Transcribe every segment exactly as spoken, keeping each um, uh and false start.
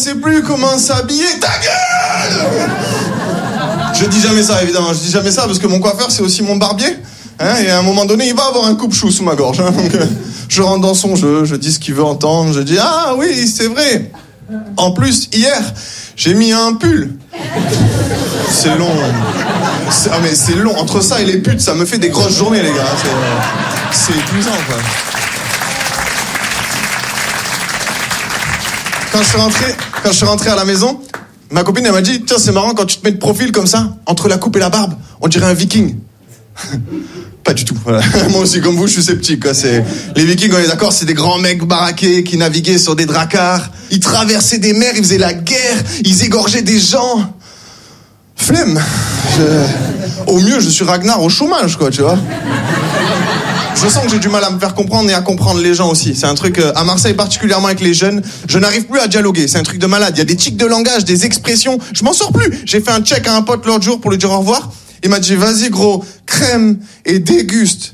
sait plus comment s'habiller. Ta gueule! Je dis jamais ça, évidemment. Je dis jamais ça parce que mon coiffeur, c'est aussi mon barbier. Hein, et à un moment donné, il va avoir un coupe-chou sous ma gorge. Hein, donc, euh, je rentre dans son jeu, je dis ce qu'il veut entendre. Je dis, ah oui, c'est vrai. En plus, hier, j'ai mis un pull. C'est long. C'est, ah mais c'est long. Entre ça et les putes, ça me fait des grosses journées, les gars. C'est, c'est épuisant, quoi. Quand je suis rentré, quand je suis rentré à la maison, ma copine, elle m'a dit, tiens, c'est marrant quand tu te mets de profil comme ça, entre la coupe et la barbe, on dirait un viking. Pas du tout. Voilà. Moi aussi, comme vous, je suis sceptique. Quoi. C'est... Les Vikings, on est d'accord, c'est des grands mecs baraqués qui naviguaient sur des dracars. Ils traversaient des mers, ils faisaient la guerre, ils égorgeaient des gens. Flemme. Je... Au mieux, je suis Ragnar au chômage, quoi, tu vois. Je sens que j'ai du mal à me faire comprendre et à comprendre les gens aussi. C'est un truc, euh, à Marseille particulièrement avec les jeunes, je n'arrive plus à dialoguer. C'est un truc de malade. Il y a des tics de langage, des expressions. Je m'en sors plus. J'ai fait un check à un pote l'autre jour pour lui dire au revoir. Il m'a dit, vas-y gros, crème et déguste.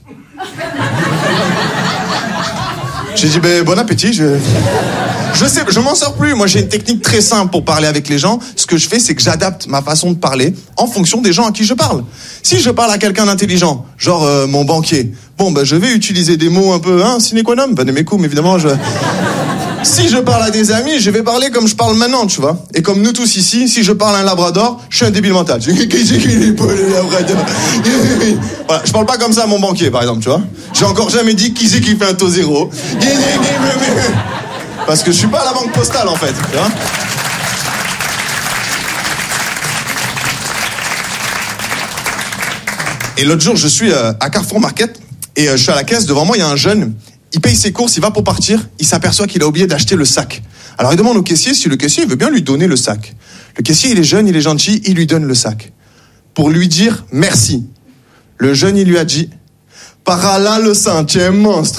J'ai dit, ben bon appétit. Je... je sais, je m'en sors plus. Moi, j'ai une technique très simple pour parler avec les gens. Ce que je fais, c'est que j'adapte ma façon de parler en fonction des gens à qui je parle. Si je parle à quelqu'un d'intelligent, genre euh, mon banquier, bon, ben je vais utiliser des mots un peu, hein, sine qua non, ben mes coups, mais évidemment, je... Si je parle à des amis, je vais parler comme je parle maintenant, tu vois. Et comme nous tous ici, si je parle à un labrador, je suis un débile mental. Qui c'est qui n'est pas le labrador? Voilà, je parle pas comme ça à mon banquier, par exemple, tu vois. J'ai encore jamais dit qui c'est qui fait un taux zéro. Parce que je suis pas à la banque postale, en fait, tu vois. Et l'autre jour, je suis à Carrefour Market et je suis à la caisse. Devant moi, il y a un jeune. Il paye ses courses, il va pour partir, il s'aperçoit qu'il a oublié d'acheter le sac. Alors il demande au caissier si le caissier veut bien lui donner le sac. Le caissier, il est jeune, il est gentil, il lui donne le sac. Pour lui dire merci. Le jeune, il lui a dit, par là le cinquième monstre.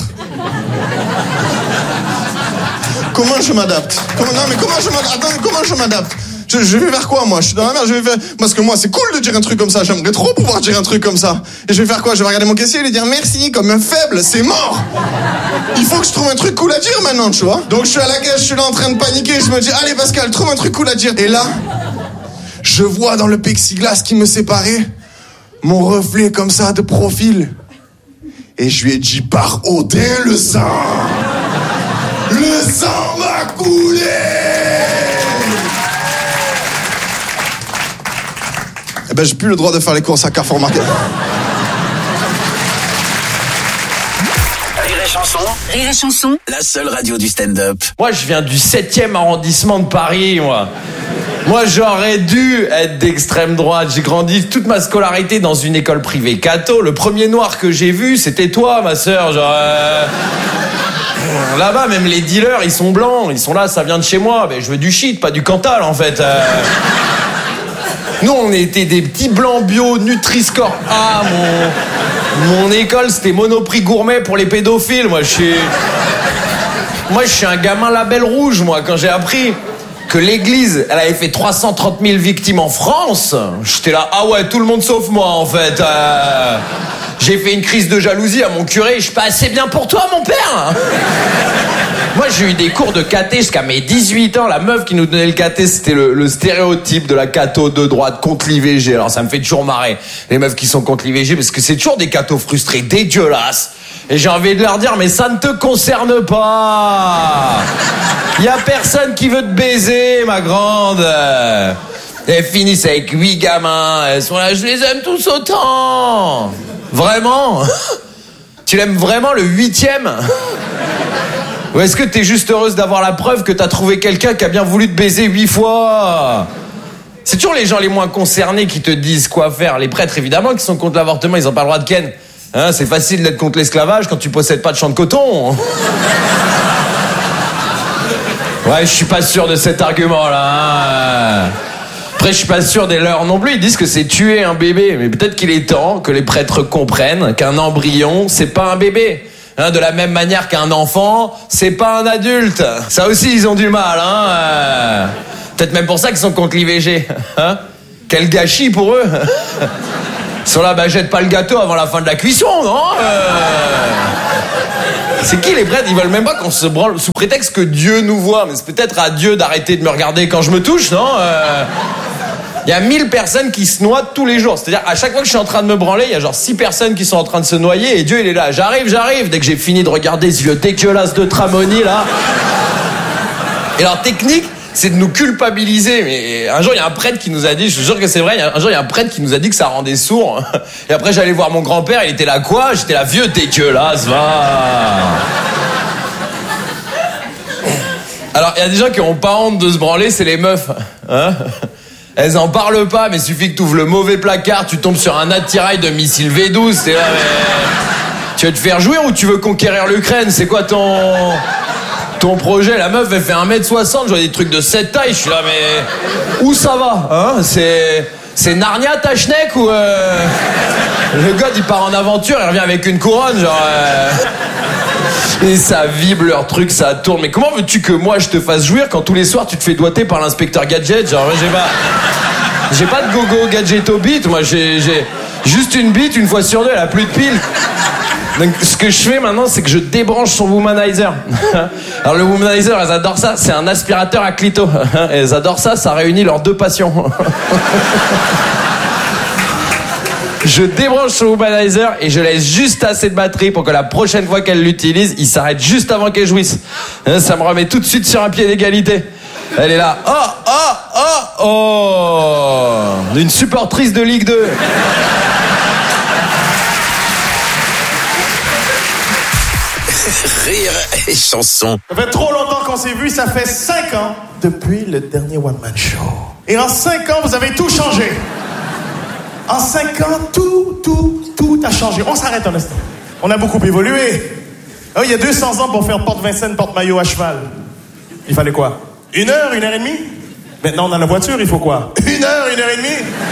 Comment je m'adapte? Comment, non mais comment je m'adapte? Attends, comment je m'adapte? Je, je vais faire quoi, moi? Je suis dans la merde, je vais faire... Parce que moi, c'est cool de dire un truc comme ça. J'aimerais trop pouvoir dire un truc comme ça. Et je vais faire quoi? Je vais regarder mon caissier et lui dire merci, comme un faible, c'est mort. Il faut que je trouve un truc cool à dire maintenant, tu vois. Donc je suis à la caisse, je suis là en train de paniquer. Je me dis, allez Pascal, trouve un truc cool à dire. Et là, je vois dans le plexiglas qui me séparait mon reflet comme ça de profil. Et je lui ai dit, par Odin, le sang. Le sang va couler. Eh ben, j'ai plus le droit de faire les courses à Carrefour Market. Rire et chanson. Rire et chanson. La seule radio du stand-up. Moi, je viens du septième arrondissement de Paris, moi. Moi, j'aurais dû être d'extrême droite. J'ai grandi toute ma scolarité dans une école privée catho. Le premier noir que j'ai vu, c'était toi, ma sœur. Genre, euh... là-bas, même les dealers, ils sont blancs. Ils sont là, ça vient de chez moi. Mais je veux du shit, pas du Cantal, en fait. Euh... Nous, on était des petits blancs bio, Nutri-Score A. Mon, mon école, c'était Monoprix gourmet pour les pédophiles. Moi, je suis... Moi, je suis un gamin label rouge, moi. Quand j'ai appris que l'église, elle avait fait trois cent trente mille victimes en France, j'étais là, ah ouais, tout le monde sauf moi, en fait. Euh... J'ai fait une crise de jalousie à mon curé. Je suis pas assez bien pour toi, mon père. Moi, j'ai eu des cours de caté jusqu'à mes dix-huit ans. La meuf qui nous donnait le caté, c'était le, le stéréotype de la catho de droite contre l'I V G. Alors, ça me fait toujours marrer, les meufs qui sont contre l'I V G, parce que c'est toujours des cathos frustrés, dégueulasses. Et j'ai envie de leur dire, mais ça ne te concerne pas. Y a personne qui veut te baiser, ma grande. Elles finissent avec huit gamins. Elles sont là, je les aime tous autant. Vraiment? Tu l'aimes vraiment, le huitième? Ou est-ce que t'es juste heureuse d'avoir la preuve que t'as trouvé quelqu'un qui a bien voulu te baiser huit fois? C'est toujours les gens les moins concernés qui te disent quoi faire. Les prêtres, évidemment, qui sont contre l'avortement, ils ont pas le droit de ken. Hein, c'est facile d'être contre l'esclavage quand tu possèdes pas de champ de coton. Ouais, je suis pas sûr de cet argument-là. Hein. Après, je suis pas sûr des leurs non plus. Ils disent que c'est tuer un bébé. Mais peut-être qu'il est temps que les prêtres comprennent qu'un embryon, c'est pas un bébé. Hein, de la même manière qu'un enfant, c'est pas un adulte. Ça aussi, ils ont du mal. Hein. Euh, peut-être même pour ça qu'ils sont contre l'I V G. Hein. Quel gâchis pour eux. Ils sont là, bah jette pas le gâteau avant la fin de la cuisson, non euh... C'est qui les prêtres? Ils veulent même pas qu'on se branle sous prétexte que Dieu nous voit. Mais c'est peut-être à Dieu d'arrêter de me regarder quand je me touche, non? euh... Il y a mille personnes qui se noient tous les jours. C'est-à-dire, à chaque fois que je suis en train de me branler, il y a genre six personnes qui sont en train de se noyer et Dieu, il est là. J'arrive, j'arrive. Dès que j'ai fini de regarder ce vieux dégueulasse de Tramoni, là. Et leur technique, c'est de nous culpabiliser. Mais un jour, il y a un prêtre qui nous a dit, je suis sûr que c'est vrai, un jour, il y a un prêtre qui nous a dit que ça rendait sourd. Et après, j'allais voir mon grand-père, il était là, quoi? J'étais là, vieux dégueulasse, va. Alors, il y a des gens qui ont pas honte de se branler, c'est les meufs. Hein? Elles en parlent pas, mais suffit que tu ouvres le mauvais placard, tu tombes sur un attirail de missile V douze, c'est là, mais... Tu veux te faire jouir ou tu veux conquérir l'Ukraine? C'est quoi ton... ton projet? La meuf, elle fait un mètre soixante, je vois des trucs de cette taille, je suis là, mais... Où ça va, hein? C'est... C'est Narnia, ta schneck, ou... Euh... Le gars, il part en aventure, il revient avec une couronne, genre... Euh... Et ça vibre leur truc, ça tourne. Mais comment veux-tu que moi je te fasse jouir quand tous les soirs tu te fais doigter par l'inspecteur Gadget? Genre, j'ai pas, j'ai pas de gogo gadget au beat. Moi, j'ai, j'ai juste une bite une fois sur deux. Elle a plus de piles. Donc, ce que je fais maintenant, c'est que je débranche son womanizer. Alors, le womanizer, elles adorent ça. C'est un aspirateur à clito. Elles adorent ça. Ça réunit leurs deux passions. Je débranche son womanizer et je laisse juste assez de batterie pour que la prochaine fois qu'elle l'utilise, il s'arrête juste avant qu'elle jouisse. Ça me remet tout de suite sur un pied d'égalité. Elle est là. Oh, oh, oh, oh. Une supportrice de Ligue deux. Rire et chanson. Ça fait trop longtemps qu'on s'est vu, ça fait cinq ans depuis le dernier One Man Show. Et en cinq ans, vous avez tout changé. En cinq ans, tout, tout, tout a changé. On s'arrête un instant. On a beaucoup évolué. Oh, il y a deux cents ans pour faire porte Vincennes, porte maillot à cheval. Il fallait quoi? Une heure, une heure et demie? Maintenant, on a la voiture, il faut quoi? Une heure, une heure et demie?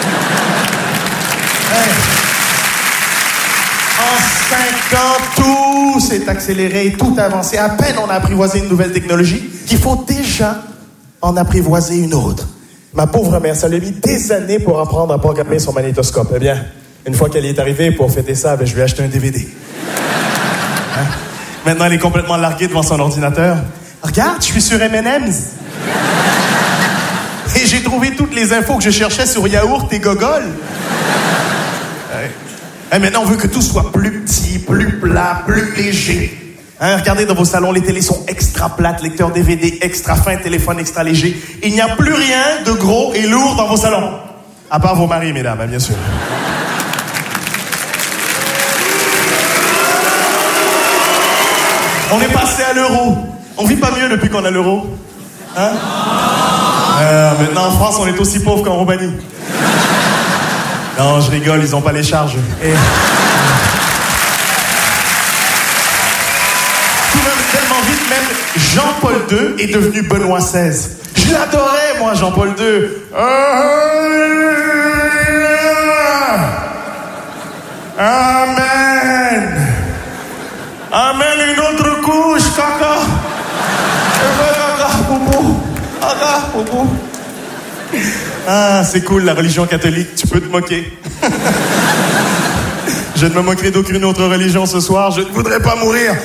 Hey. En cinq ans, tout s'est accéléré, tout a avancé. À peine on a apprivoisé une nouvelle technologie qu'il faut déjà en apprivoiser une autre. Ma pauvre mère, ça lui a mis des années pour apprendre à programmer son magnétoscope. Eh bien, une fois qu'elle y est arrivée, pour fêter ça, ben, je lui ai acheté un D V D. Hein? Maintenant, elle est complètement larguée devant son ordinateur. Regarde, je suis sur M and M's. Et j'ai trouvé toutes les infos que je cherchais sur yaourt et gogol. Ouais. Et maintenant, on veut que tout soit plus petit, plus plat, plus léger. Hein, regardez dans vos salons, les télés sont extra plates, lecteurs D V D extra fins, téléphone extra léger. Il n'y a plus rien de gros et lourd dans vos salons. À part vos maris, mesdames, hein, bien sûr. On est passé à l'euro. On vit pas mieux depuis qu'on a l'euro. Hein? Euh, maintenant, en France, on est aussi pauvre qu'en Roumanie. Non, je rigole, ils ont pas les charges. Et... tellement vite, même Jean-Paul deux est devenu Benoît seize. Je l'adorais, moi, Jean-Paul deux. Amen. Amen, une autre couche, caca. Caca, poupou. Caca, poupou. Ah, c'est cool, la religion catholique, tu peux te moquer. Je ne me moquerai d'aucune autre religion ce soir, je ne voudrais pas mourir.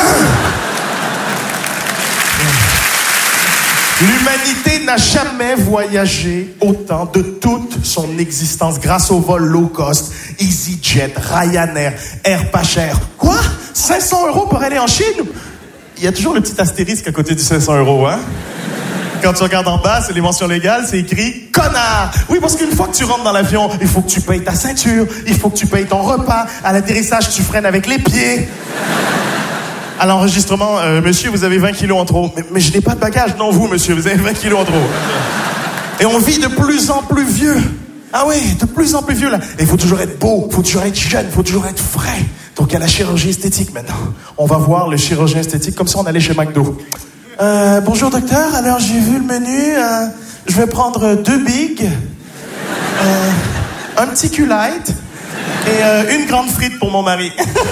L'humanité n'a jamais voyagé autant de toute son existence grâce au vol low cost, EasyJet, Ryanair, Air pas cher. Quoi? cinq cents euros pour aller en Chine? Il y a toujours le petit astérisque à côté du cinq cents euros, hein? Quand tu regardes en bas, c'est les mentions légales, c'est écrit « Connard ». Oui, parce qu'une fois que tu rentres dans l'avion, il faut que tu payes ta ceinture, il faut que tu payes ton repas. À l'atterrissage, tu freines avec les pieds. À l'enregistrement, euh, monsieur, vous avez vingt kilos en trop. Mais, mais je n'ai pas de bagage. Non, vous, monsieur, vous avez vingt kilos en trop. Et on vit de plus en plus vieux. Ah oui, de plus en plus vieux, là. Et il faut toujours être beau, il faut toujours être jeune, il faut toujours être frais. Donc, il y a la chirurgie esthétique, maintenant. On va voir le chirurgien esthétique comme ça on allait chez McDo. Euh, bonjour, docteur. Alors, j'ai vu le menu. Euh, je vais prendre deux bigs, euh, un petit Q-Light et euh, une grande frite pour mon mari.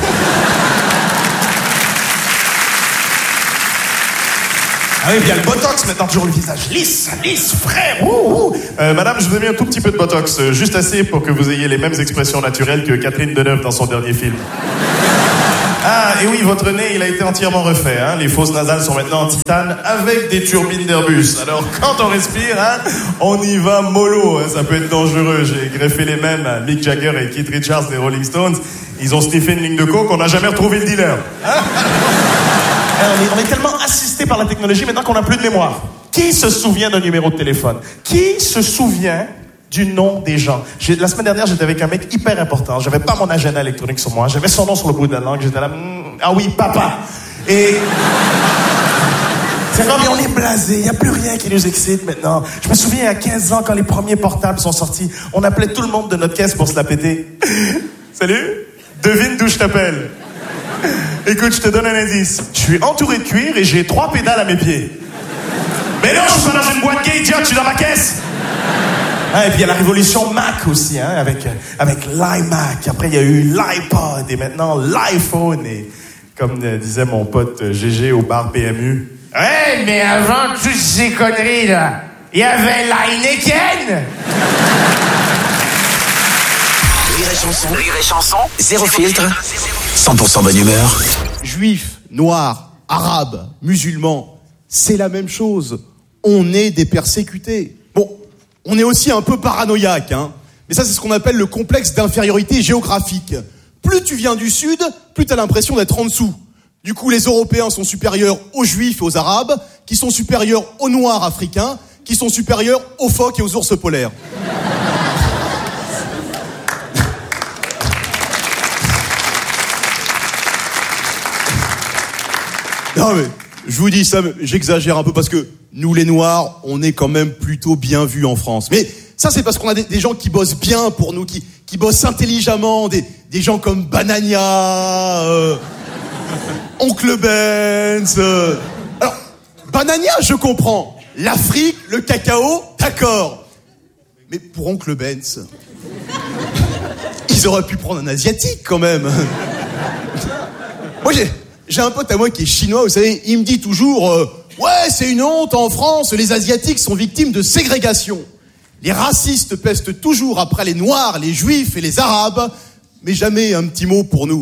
Ah oui, il y a le botox maintenant, toujours le visage lisse, lisse, frais. Ouh, ouh. Euh, madame, je vous ai mis un tout petit peu de botox, euh, juste assez pour que vous ayez les mêmes expressions naturelles que Catherine Deneuve dans son dernier film. Ah, et oui, votre nez, il a été entièrement refait. Hein. Les fosses nasales sont maintenant en titane avec des turbines d'Airbus. Alors, quand on respire, hein, on y va mollo. Hein. Ça peut être dangereux. J'ai greffé les mêmes à Mick Jagger et Keith Richards des Rolling Stones. Ils ont sniffé une ligne de coke, on n'a jamais retrouvé le dealer. Hein. on, est, on est tellement assisté par la technologie maintenant qu'on n'a plus de mémoire. Qui se souvient d'un numéro de téléphone? Qui se souvient du nom des gens? J'ai, la semaine dernière, j'étais avec un mec hyper important. J'avais pas mon agenda électronique sur moi. J'avais son nom sur le bout de la langue. J'étais là, mm, ah oui, papa. Et c'est comme on est blasé. Il n'y a plus rien qui nous excite maintenant. Je me souviens, à quinze ans, quand les premiers portables sont sortis, on appelait tout le monde de notre caisse pour se la péter. Salut, devine d'où je t'appelle. Écoute, je te donne un indice. Je suis entouré de cuir et j'ai trois pédales à mes pieds. Mais non, je suis pas dans une boîte gay, idiot, je suis dans ma caisse. Ah, et puis il y a la révolution Mac aussi, hein, avec, avec l'iMac. Après, il y a eu l'iPod et maintenant l'iPhone. Et comme euh, disait mon pote euh, G G au bar P M U. Ouais, mais avant toutes ces conneries, là, il y avait l'Heineken. Rire et chanson, rire et chanson, zéro filtre, cent pour cent bonne humeur. Juifs, noirs, arabes, musulmans, c'est la même chose. On est des persécutés. Bon, on est aussi un peu paranoïaque, hein. Mais ça, c'est ce qu'on appelle le complexe d'infériorité géographique. Plus tu viens du sud, plus t'as l'impression d'être en dessous. Du coup, les Européens sont supérieurs aux Juifs et aux Arabes, qui sont supérieurs aux Noirs africains, qui sont supérieurs aux phoques et aux ours polaires. Non mais, je vous dis ça, j'exagère un peu parce que nous les Noirs, on est quand même plutôt bien vus en France. Mais ça c'est parce qu'on a des, des gens qui bossent bien pour nous, qui, qui bossent intelligemment, des, des gens comme Banania, euh, Oncle Benz. Euh. Alors, Banania, je comprends. L'Afrique, le cacao, d'accord. Mais pour Oncle Benz, ils auraient pu prendre un Asiatique quand même. Moi j'ai... J'ai un pote à moi qui est chinois, vous savez, il me dit toujours euh, « Ouais, c'est une honte, en France, les Asiatiques sont victimes de ségrégation. Les racistes pestent toujours après les Noirs, les Juifs et les Arabes, mais jamais un petit mot pour nous. »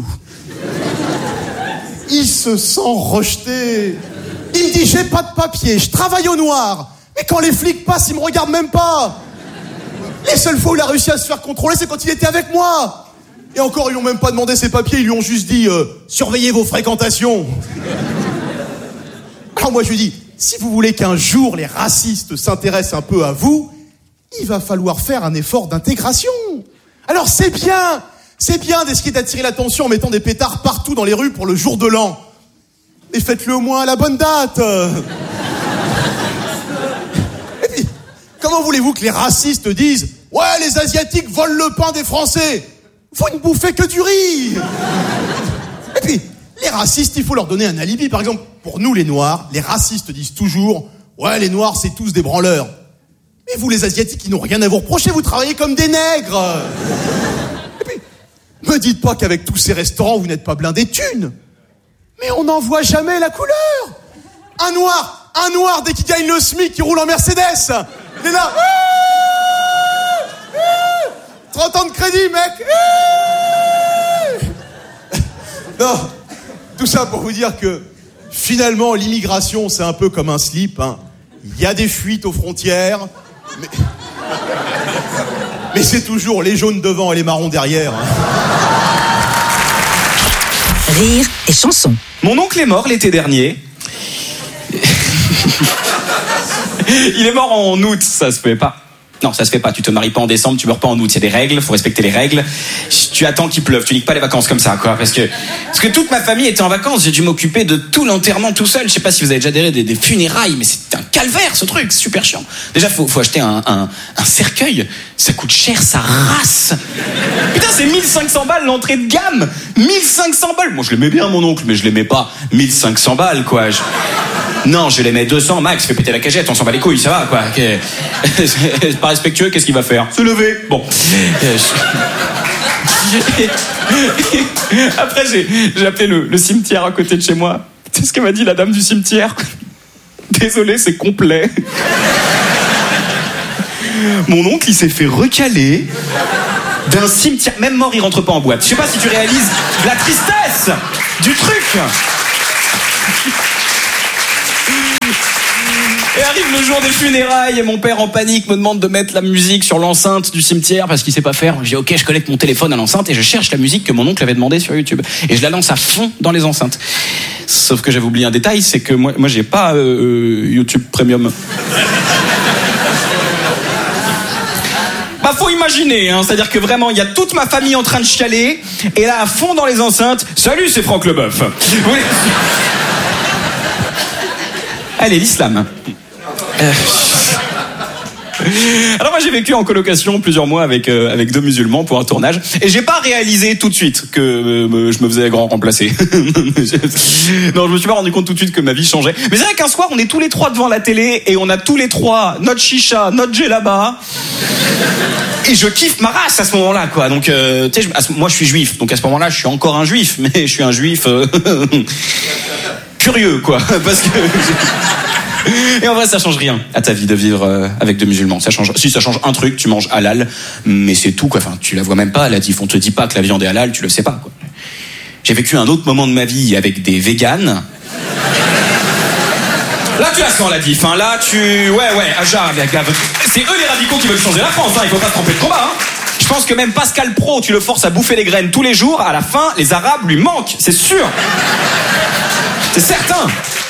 Il se sent rejeté. Il me dit « J'ai pas de papier, je travaille au noir, mais quand les flics passent, ils me regardent même pas. Les seules fois où il a réussi à se faire contrôler, c'est quand il était avec moi. » Et encore, ils lui ont même pas demandé ses papiers, ils lui ont juste dit euh, « Surveillez vos fréquentations !» Alors moi je lui dis, si vous voulez qu'un jour les racistes s'intéressent un peu à vous, il va falloir faire un effort d'intégration. Alors c'est bien, c'est bien d'essayer d'attirer l'attention en mettant des pétards partout dans les rues pour le jour de l'an. Mais faites-le au moins à la bonne date. Et puis, comment voulez-vous que les racistes disent « Ouais, les Asiatiques volent le pain des Français !» Faut ne bouffer que du riz. Et puis, les racistes, il faut leur donner un alibi. Par exemple, pour nous les Noirs, les racistes disent toujours « Ouais, les Noirs, c'est tous des branleurs. » Mais vous, les Asiatiques, ils n'ont rien à vous reprocher, vous travaillez comme des nègres. Et puis, me dites pas qu'avec tous ces restaurants, vous n'êtes pas blindés de thunes. Mais on n'en voit jamais la couleur. Un Noir, un Noir, dès qu'il gagne le SMIC, il roule en Mercedes. Il est là... trente ans de crédit, mec. Non, tout ça pour vous dire que finalement l'immigration c'est un peu comme un slip, hein. Il y a des fuites aux frontières, mais, mais c'est toujours les jaunes devant et les marrons derrière, hein. Rire et chanson. Mon oncle est mort l'été dernier. Il est mort en août, ça se fait pas. Non, ça se fait pas. Tu te maries pas en décembre, tu meurs pas en août. Il y a des règles, faut respecter les règles. Tu attends qu'il pleuve, tu niques pas les vacances comme ça, quoi. Parce que, parce que toute ma famille était en vacances, j'ai dû m'occuper de tout l'enterrement tout seul. Je sais pas si vous avez déjà adhéré des, des funérailles, mais c'est un calvaire, ce truc, c'est super chiant. Déjà, faut, faut acheter un, un, un cercueil. Ça coûte cher, ça rase. Putain, c'est mille cinq cents balles l'entrée de gamme. mille cinq cents balles. Moi, je l'aimais bien, mon oncle, mais je l'aimais pas. mille cinq cents balles, quoi. Je... Non, je l'aimais deux cents max, fais péter la cagette, on s'en bat les couilles, ça va, quoi. C'est pas respectueux, qu'est-ce qu'il va faire? Se lever. Bon. Après, j'ai, j'ai appelé le, le cimetière à côté de chez moi. C'est ce que m'a dit la dame du cimetière. Désolé, c'est complet. Mon oncle, il s'est fait recaler. d'un cimetière. Même mort, il rentre pas en boîte. Je sais pas si tu réalises la tristesse du truc. Et arrive le jour des funérailles et mon père en panique me demande de mettre la musique sur l'enceinte du cimetière parce qu'il sait pas faire. Je dis ok, je connecte mon téléphone à l'enceinte et je cherche la musique que mon oncle avait demandé sur YouTube et je la lance à fond dans les enceintes. Sauf que j'avais oublié un détail, c'est que moi, moi j'ai pas euh, YouTube Premium. Bah faut imaginer, hein, c'est-à-dire que vraiment il y a toute ma famille en train de chialer et là à fond dans les enceintes, salut c'est Franck Leboeuf. Allez, l'islam. Euh... Alors moi j'ai vécu en colocation plusieurs mois avec euh, avec deux musulmans pour un tournage et j'ai pas réalisé tout de suite que euh, je me faisais grand remplacer. Non, je me suis pas rendu compte tout de suite que ma vie changeait. Mais c'est vrai qu'un soir on est tous les trois devant la télé et on a tous les trois notre chicha, notre djellaba. Et je kiffe ma race à ce moment-là, quoi. Donc, euh, tu sais, moi je suis juif, donc à ce moment-là je suis encore un juif, mais je suis un juif euh, curieux, quoi, parce que. Et en vrai, ça change rien à ta vie de vivre euh, avec deux musulmans. Ça change. Si ça change un truc, tu manges halal, mais c'est tout, quoi. Enfin, tu la vois même pas. La diff, on te dit pas que la viande est halal, tu le sais pas, quoi. J'ai vécu un autre moment de ma vie avec des véganes. Là, tu la sens la diff. Hein. Là, tu, ouais, ouais, Aja, c'est eux les radicaux qui veulent changer la France. Hein. Il faut pas se tromper de combat. Hein. Je pense que même Pascal Pro, tu le forces à bouffer les graines tous les jours. À la fin, les Arabes lui manquent, c'est sûr. C'est certain.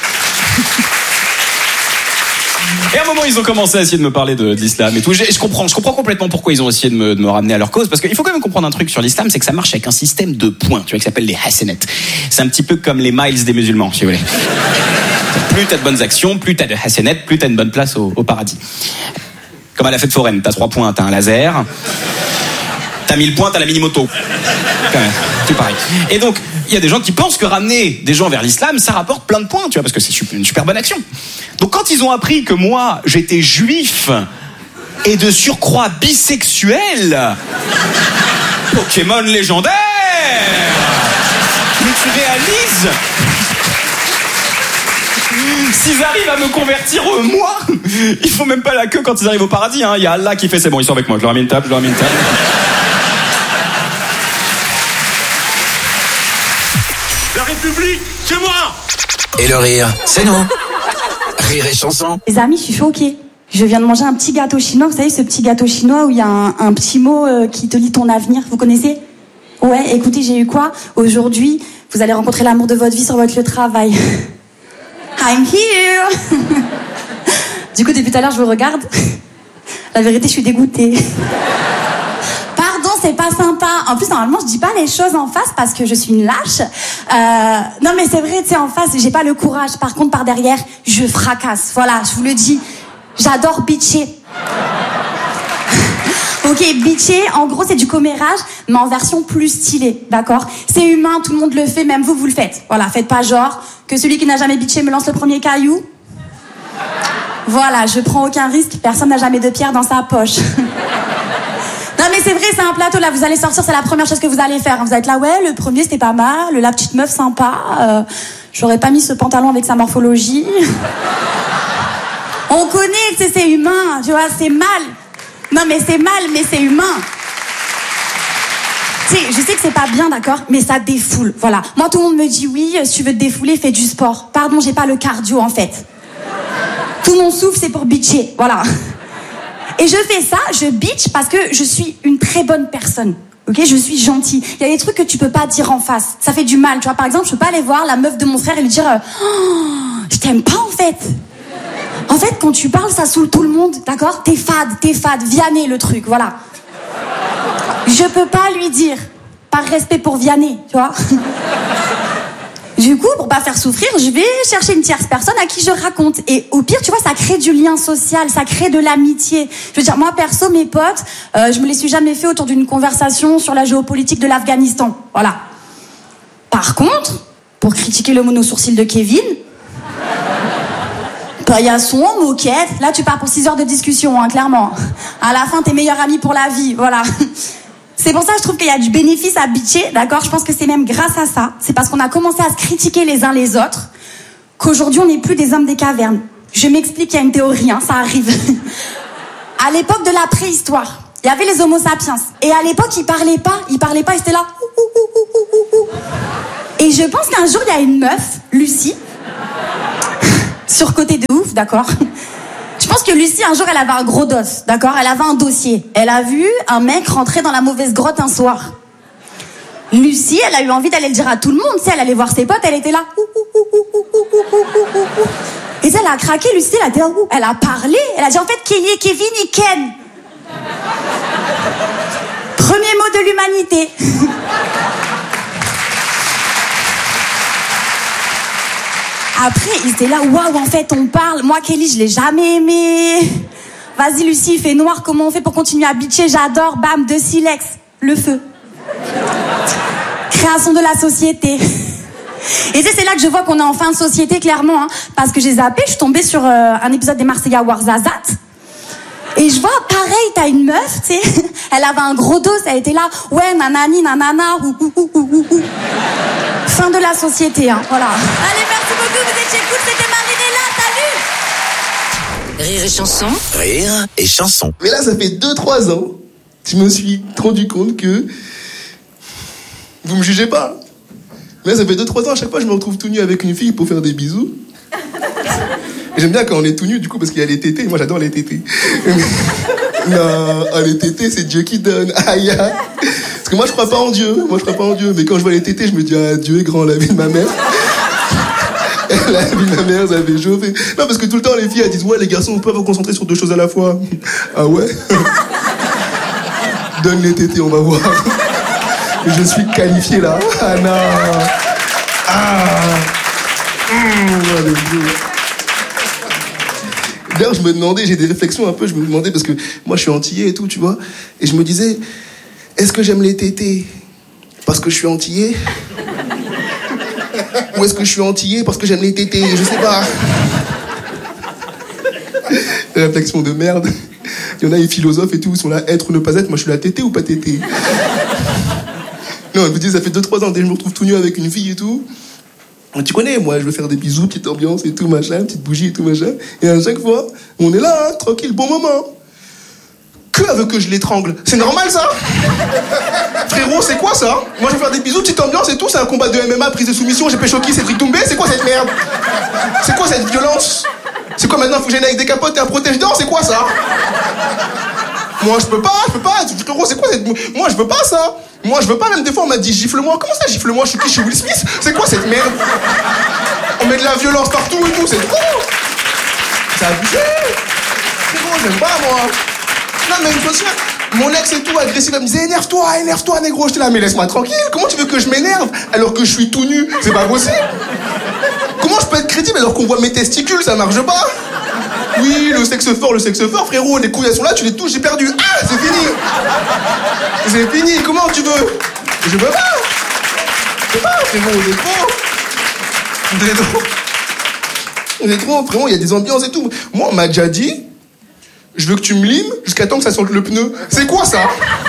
Et à un moment, ils ont commencé à essayer de me parler de, de l'islam et tout. Je, je comprends, je comprends complètement pourquoi ils ont essayé de me, de me ramener à leur cause. Parce qu'il faut quand même comprendre un truc sur l'islam, c'est que ça marche avec un système de points, tu vois, qui s'appelle les hasanat. C'est un petit peu comme les miles des musulmans, si vous voulez. Plus t'as de bonnes actions, plus t'as de hasanat, plus t'as une bonne place au, au paradis. Comme à la fête foraine, t'as trois points, t'as un laser. T'as mille points, t'as la mini-moto. Quand même, tout pareil. Et donc, il y a des gens qui pensent que ramener des gens vers l'islam, ça rapporte plein de points, tu vois, parce que c'est une super bonne action. Donc quand ils ont appris que moi, j'étais juif et de surcroît bisexuel, Pokémon légendaire, mais tu réalises, s'ils arrivent à me convertir, euh, moi, ils font même pas la queue quand ils arrivent au paradis. Hein. Il y a Allah qui fait, c'est bon, ils sont avec moi, je leur ai mis une table, je leur ai mis une table. La République, c'est moi. Et le rire, c'est nous. Rire et chanson. Les amis, je suis choquée. Je viens de manger un petit gâteau chinois. Vous savez, ce petit gâteau chinois où il y a un, un petit mot euh, qui te lit ton avenir. Vous connaissez? Ouais, écoutez, j'ai eu quoi? Aujourd'hui, vous allez rencontrer l'amour de votre vie sur votre lieu de travail. I'm here. Du coup, depuis tout à l'heure, je vous regarde. La vérité, je suis dégoûtée. Pardon, c'est pas sympa. En plus, normalement, je dis pas les choses en face parce que je suis une lâche. Euh, non, mais c'est vrai, tu sais, en face, j'ai pas le courage. Par contre, par derrière, je fracasse. Voilà, je vous le dis. J'adore bitcher. Ok, bitcher, en gros, c'est du commérage, mais en version plus stylée, d'accord? C'est humain, tout le monde le fait, même vous, vous le faites. Voilà, faites pas genre que celui qui n'a jamais bitché me lance le premier caillou. Voilà, je prends aucun risque, personne n'a jamais de pierre dans sa poche. Non mais c'est vrai, c'est un plateau, là, vous allez sortir, c'est la première chose que vous allez faire. Vous allez être là, ouais, le premier c'était pas mal, la petite meuf sympa, euh, j'aurais pas mis ce pantalon avec sa morphologie. On connaît, tu sais, c'est humain, tu vois, c'est mal. Non mais c'est mal, mais c'est humain. Tu sais, je sais que c'est pas bien, d'accord, mais ça défoule, voilà. Moi, tout le monde me dit, oui, si tu veux te défouler, fais du sport. Pardon, j'ai pas le cardio, en fait. Tout mon souffle, c'est pour bitcher, voilà. Et je fais ça, je bitch parce que je suis une très bonne personne. Ok, je suis gentille. Il y a des trucs que tu peux pas dire en face. Ça fait du mal, tu vois. Par exemple, je peux pas aller voir la meuf de mon frère et lui dire oh, je t'aime pas, en fait. En fait, quand tu parles, ça saoule tout le monde, d'accord? T'es fade, t'es fade, Vianney le truc, voilà. Je peux pas lui dire, par respect pour Vianney, tu vois. Du coup, pour pas faire souffrir, je vais chercher une tierce personne à qui je raconte. Et au pire, tu vois, ça crée du lien social, ça crée de l'amitié. Je veux dire, moi, perso, mes potes, euh, je me les suis jamais fait autour d'une conversation sur la géopolitique de l'Afghanistan, voilà. Par contre, pour critiquer le mono-sourcil de Kevin... paillasson, moquette, là tu pars pour six heures de discussion, hein, clairement. À la fin, t'es meilleur ami pour la vie, voilà. C'est pour ça que je trouve qu'il y a du bénéfice à bitcher, d'accord? Je pense que c'est même grâce à ça, c'est parce qu'on a commencé à se critiquer les uns les autres, qu'aujourd'hui on n'est plus des hommes des cavernes. Je m'explique, il y a une théorie, hein, ça arrive. À l'époque de la préhistoire, Il y avait les homo sapiens. Et à l'époque, ils parlaient pas, ils parlaient pas, ils étaient là. Et je pense qu'un jour, il y a une meuf, Lucie, surcotée de ouf, d'accord. Je pense que Lucie, un jour, elle avait un gros dos, d'accord. Elle avait un dossier. Elle a vu un mec rentrer dans la mauvaise grotte un soir. Lucie, elle a eu envie d'aller le dire à tout le monde. Tu sais, elle allait voir ses potes, elle était là. Et ça, elle a craqué, Lucie, elle a dit, elle a parlé. Elle a dit, en fait, Kelly et Kevin, ils ken. Premier mot de l'humanité. Après, ils étaient là, waouh, en fait, on parle. Moi, Kelly, je l'ai jamais aimé. Vas-y, Lucie, il fait noir, comment on fait pour continuer à bitcher? J'adore, bam, de silex, le feu. Création de la société. Et c'est là que je vois qu'on est en fin de société, clairement, hein, parce que j'ai zappé, je suis tombée sur euh, un épisode des Marseillais Warzazat. Et je vois, pareil, t'as une meuf, tu sais, elle avait un gros dos, elle était là, ouais, nanani, nanana, ou, ou, ou, ou, ou. Fin de la société, hein, voilà. Allez, merci beaucoup, vous étiez cool, c'était Marinella, salut! Rire et chanson. Rire et chanson. Mais là, ça fait deux trois ans, je me suis rendu compte que vous me jugez pas. Mais là, ça fait deux trois ans, à chaque fois, je me retrouve tout nu avec une fille pour faire des bisous. Et j'aime bien quand on est tout nu, du coup, parce qu'il y a les tétés. Moi, j'adore les tétés. Non, les tétés, c'est Dieu qui donne. Aïe, aïe. Parce que moi, je crois pas en Dieu. Moi, je crois pas en Dieu. Mais quand je vois les tétés, je me dis, ah, Dieu est grand, la vie de ma mère. La vie de ma mère, ça fait chauffer. Non, parce que tout le temps, les filles, elles disent, ouais, les garçons, on peut pas vous concentrer sur deux choses à la fois. Ah ouais? Donne les tétés, on va voir. Je suis qualifié là. Ah non. Ah. Mmh, D'ailleurs, je me demandais, j'ai des réflexions un peu, je me demandais, parce que moi je suis antillais et tout, tu vois, et je me disais, est-ce que j'aime les tétés parce que je suis antillais? Ou est-ce que je suis antillais parce que j'aime les tétés? Je sais pas. Réflexion de merde. Il y en a les philosophes et tout, ils sont là, être ou ne pas être, moi je suis là, tété ou pas tété? Non, je me dis, ça fait deux trois ans, dès que je me retrouve tout nu avec une fille et tout. Tu connais, moi, je veux faire des bisous, petite ambiance et tout, machin, petite bougie et tout, machin. Et à chaque fois, on est là, hein, tranquille, bon moment. Que elle veut que je l'étrangle? C'est normal, ça? Frérot, c'est quoi, ça? Moi, je veux faire des bisous, petite ambiance et tout, c'est un combat de M M A, prise de soumission, j'ai pécho qui, Cédric Doumbé, c'est quoi cette merde? C'est quoi cette violence? C'est quoi maintenant, faut que j'aille avec des capotes et un protège-dents, c'est quoi ça? Moi, je peux pas, je peux pas, frérot, c'est quoi cette... Moi, je veux pas ça. Moi, je veux pas, même des fois, on m'a dit gifle-moi. Comment ça, gifle-moi? Je suis qui? Je suis Will Smith? C'est quoi cette merde? On met de la violence partout et tout, c'est trop. C'est abusé. Frérot, j'aime pas, moi. Non, mais une chose, mon ex et tout, agressif, elle me disait énerve-toi, énerve-toi, négro. J'étais là, mais laisse-moi tranquille. Comment tu veux que je m'énerve alors que je suis tout nu? C'est pas possible. Comment je peux être crédible alors qu'on voit mes testicules? Ça marche pas. Oui, le sexe fort, le sexe fort, frérot, les couilles elles sont là, tu les touches, j'ai perdu. Ah, c'est fini. C'est fini, comment tu veux? Je veux pas. Je veux pas, frérot, on est trop. On est trop. On est trop, frérot, il y a des ambiances et tout. Moi, on m'a déjà dit, je veux que tu me limes jusqu'à temps que ça sente le pneu. C'est quoi ça?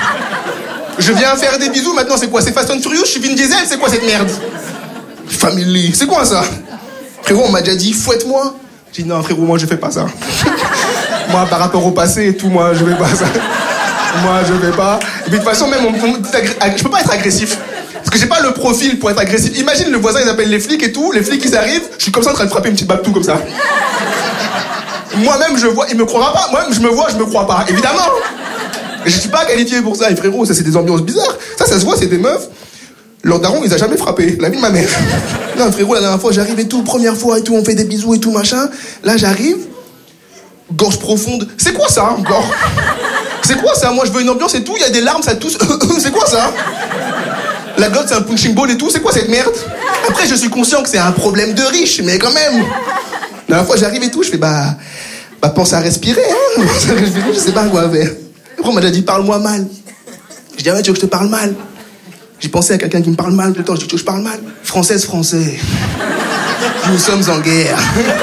Je viens faire des bisous, maintenant c'est quoi? C'est Fast and Furious, je suis Vin Diesel, c'est quoi cette merde? Family, c'est quoi ça? Frérot, on m'a déjà dit, fouette-moi. J'ai dit non frérot, moi je fais pas ça. Moi par rapport au passé et tout, moi je vais pas ça. Moi je vais pas. Et puis de toute façon même, on, on, je peux pas être agressif. Parce que j'ai pas le profil pour être agressif. Imagine le voisin, ils appellent les flics et tout, les flics ils arrivent, je suis comme ça en train de frapper une petite babtou comme ça. Moi-même je vois, il me croira pas. Moi-même je me vois, je me crois pas, évidemment. Et je suis pas qualifié pour ça, et frérot, ça c'est des ambiances bizarres. Ça, ça se voit, c'est des meufs. Leur daron, il a jamais frappé. La vie de ma mère. Non, frérot, la dernière fois, j'arrive et tout, première fois et tout, on fait des bisous et tout, machin. Là, j'arrive, gorge profonde. C'est quoi ça, encore? C'est quoi ça? Moi, je veux une ambiance et tout, il y a des larmes, ça tousse. C'est quoi ça? La glotte, c'est un punching ball et tout, c'est quoi cette merde? Après, je suis conscient que c'est un problème de riche, mais quand même. La dernière fois, j'arrive et tout, je fais, bah, bah, pense à respirer, hein. Je sais pas quoi faire. Après, on m'a déjà dit, parle-moi mal. Je dis, ah ouais, tu veux que je te parle mal? J'ai pensé à quelqu'un qui me parle mal tout le temps. Je dis, tu veux que je parle mal? Française, français. Nous sommes en guerre.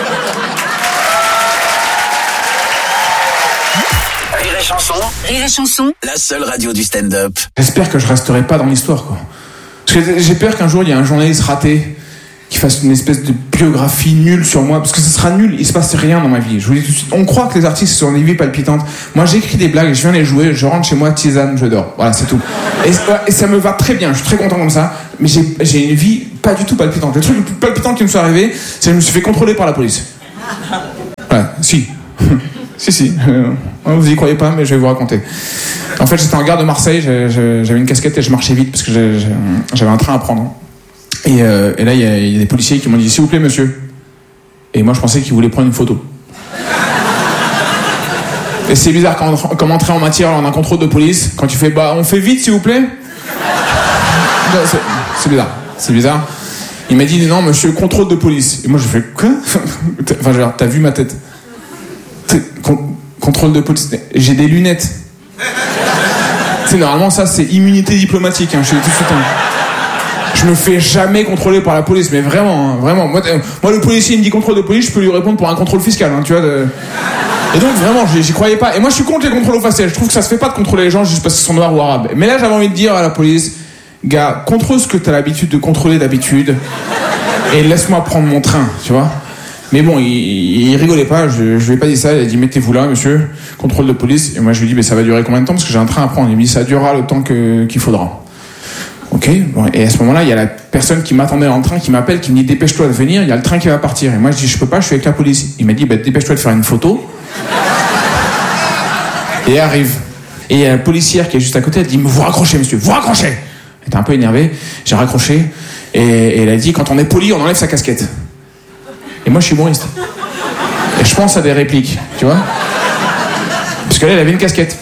Rire et chanson. Rire et chanson. La seule radio du stand-up. J'espère que je resterai pas dans l'histoire, quoi. Parce que j'ai peur qu'un jour, il y ait un journaliste raté qu'il fasse une espèce de biographie nulle sur moi, parce que ce sera nul, il se passe rien dans ma vie. Je vous dis tout de suite, on croit que les artistes sont des vies palpitantes. Moi, j'écris des blagues, je viens les jouer, je rentre chez moi, tisane, je dors. Voilà, c'est tout. Et, et ça me va très bien, je suis très content comme ça, mais j'ai, j'ai une vie pas du tout palpitante. Le truc le plus palpitant qui me soit arrivé, c'est que je me suis fait contrôler par la police. Voilà, si. si, si. Euh, vous y croyez pas, mais je vais vous raconter. En fait, j'étais en gare de Marseille, j'avais une casquette et je marchais vite parce que j'avais un train à prendre. Et, euh, et là, il y, y a des policiers qui m'ont dit « S'il vous plaît, monsieur ». Et moi, je pensais qu'ils voulaient prendre une photo. Et c'est bizarre, quand, comme entrer en matière lors d'un contrôle de police, quand tu fais « Bah, on fait vite, s'il vous plaît ». C'est bizarre, c'est bizarre. Il m'a dit « Non, monsieur, contrôle de police ». Et moi, je fais « Quoi ?» Enfin, genre, t'as vu ma tête. Con contrôle de police. J'ai des lunettes. C'est normalement, ça, c'est immunité diplomatique. Hein, je suis tout de suite... Hein. Je me fais jamais contrôler par la police, mais vraiment, hein, vraiment. Moi, moi, le policier il me dit contrôle de police, je peux lui répondre pour un contrôle fiscal, hein, tu vois. De... Et donc vraiment, j'y croyais pas. Et moi, je suis contre les contrôles au faciès. Je trouve que ça se fait pas de contrôler les gens juste parce qu'ils sont noirs ou arabes. Mais là, j'avais envie de dire à la police, gars, contrôle ce que t'as l'habitude de contrôler d'habitude, et laisse-moi prendre mon train, tu vois. Mais bon, il, il rigolait pas. Je, je lui ai pas dit ça. Il a dit mettez-vous là, monsieur. Contrôle de police. Et moi, je lui ai dit mais ça va durer combien de temps parce que j'ai un train à prendre. Il m'a dit ça durera le temps que qu'il faudra. Ok, bon, et à ce moment-là, il y a la personne qui m'attendait dans le train qui m'appelle, qui me dit dépêche-toi de venir, il y a le train qui va partir. Et moi je dis je peux pas, je suis avec la police. Il m'a dit bah, dépêche-toi de faire une photo. Et arrive. Et il y a la policière qui est juste à côté, elle dit vous raccrochez monsieur, vous raccrochez. Elle était un peu énervée, j'ai raccroché et, et elle a dit quand on est poli, on enlève sa casquette. Et moi je suis humoriste. Et je pense à des répliques, tu vois. Parce qu'elle elle avait une casquette.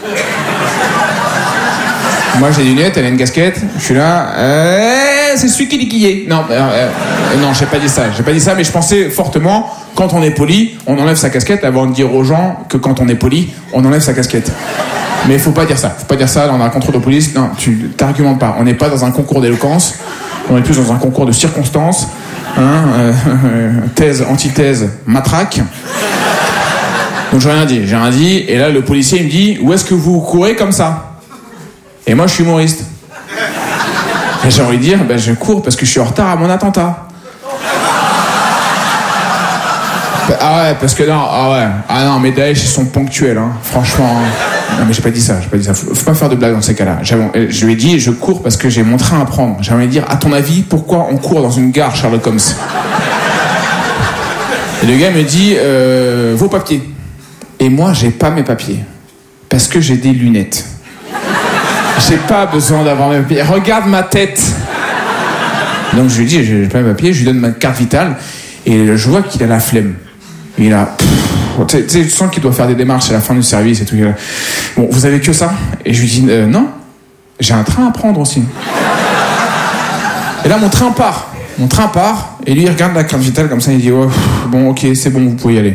Moi j'ai des lunettes, elle a une casquette, je suis là, euh, c'est celui qui dit qui est. Non, euh, euh, non, j'ai pas dit ça, j'ai pas dit ça, mais je pensais fortement, quand on est poli, on enlève sa casquette avant de dire aux gens que quand on est poli, on enlève sa casquette. Mais faut pas dire ça, faut pas dire ça, là on a un contrôle de police, non, tu t'argumentes pas, on n'est pas dans un concours d'éloquence, on est plus dans un concours de circonstances, hein, euh, euh, thèse, antithèse, matraque. Donc j'ai rien dit, j'ai rien dit, et là le policier il me dit, où est-ce que vous courez comme ça ? Et moi, je suis humoriste. Et j'ai envie de dire, ben, je cours parce que je suis en retard à mon attentat. Ah ouais, parce que non, ah ouais, ah non, mais Daesh, ils sont ponctuels, hein, franchement. Non, mais j'ai pas dit ça, j'ai pas dit ça. Faut, faut pas faire de blagues dans ces cas-là. J'avais, je lui ai dit, je cours parce que j'ai mon train à prendre. J'ai envie de dire, à ton avis, pourquoi on court dans une gare, Sherlock Holmes ? Et le gars me dit, euh, vos papiers. Et moi, j'ai pas mes papiers. Parce que j'ai des lunettes. J'ai pas besoin d'avoir mes papiers. Regarde ma tête. Donc je lui dis, j'ai pas mes papiers, je lui donne ma carte vitale et je vois qu'il a la flemme. Il a, tu sais, tu sens qu'il doit faire des démarches à la fin du service et tout. Bon, vous avez que ça ? Et je lui dis, euh, non, j'ai un train à prendre aussi. Et là, mon train part. Mon train part et lui il regarde la carte vitale comme ça, il dit, oh, bon, ok, c'est bon, vous pouvez y aller.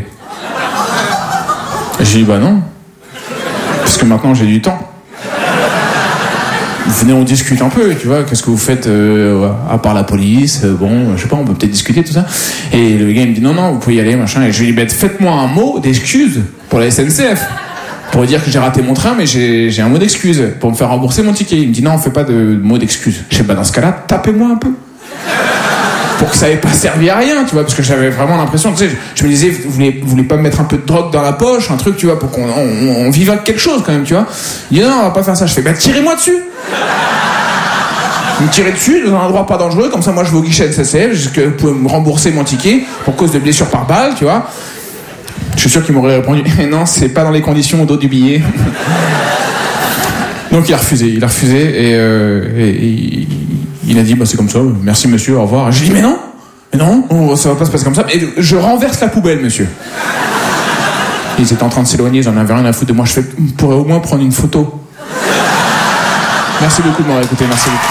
Et je lui dis, bah non, parce que maintenant j'ai du temps. Venez, on discute un peu, tu vois, qu'est-ce que vous faites euh, à part la police, euh, bon, je sais pas, on peut peut-être discuter, tout ça. Et le gars, il me dit, non, non, vous pouvez y aller, machin. Et je lui dis, bah, faites-moi un mot d'excuse pour la S N C F. Pour dire que j'ai raté mon train, mais j'ai, j'ai un mot d'excuse pour me faire rembourser mon ticket. Il me dit, non, on fait pas de mot d'excuse. Je sais pas, dans ce cas-là, tapez-moi un peu. Pour que ça ait pas servi à rien, tu vois, parce que j'avais vraiment l'impression, tu sais, je, je me disais, vous voulez, vous voulez pas me mettre un peu de drogue dans la poche, un truc, tu vois, pour qu'on on, on vive avec quelque chose quand même, tu vois. Il dit non, on va pas faire ça. Je fais, bah tirez-moi dessus. Vous me tirez dessus dans un endroit pas dangereux, comme ça moi je vais au guichet de S N C F, jusque vous pouvez me rembourser mon ticket pour cause de blessures par balle, tu vois. Je suis sûr qu'il m'aurait répondu, non, c'est pas dans les conditions au dos du billet. Donc il a refusé, il a refusé et, euh, et, et il a dit, bah c'est comme ça, merci monsieur, au revoir. J'ai dit, mais non, mais non, ça va pas se passer comme ça. Et je renverse la poubelle, monsieur. Ils étaient en train de s'éloigner, j'en avais rien à foutre de moi. Je fais, vous pourrez au moins prendre une photo. Merci beaucoup de m'avoir écouté, merci beaucoup.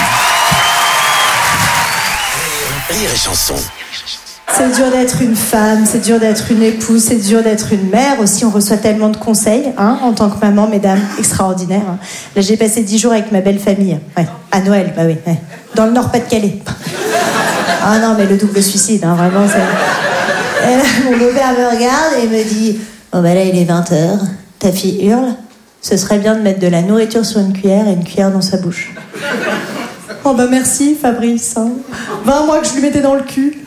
Rire et chanson. C'est dur d'être une femme, c'est dur d'être une épouse, c'est dur d'être une mère aussi. On reçoit tellement de conseils, hein, en tant que maman, mesdames, extraordinaire. Hein. Là, j'ai passé dix jours avec ma belle famille, ouais, à Noël, bah oui, ouais. Dans le Nord-Pas-de-Calais. Ah non, mais le double suicide, hein, vraiment. C'est... Et là, mon beau-père me regarde et me dit, oh bah là, il est vingt heures, ta fille hurle, ce serait bien de mettre de la nourriture sur une cuillère et une cuillère dans sa bouche. Oh bah merci Fabrice. Hein. vingt mois que je lui mettais dans le cul.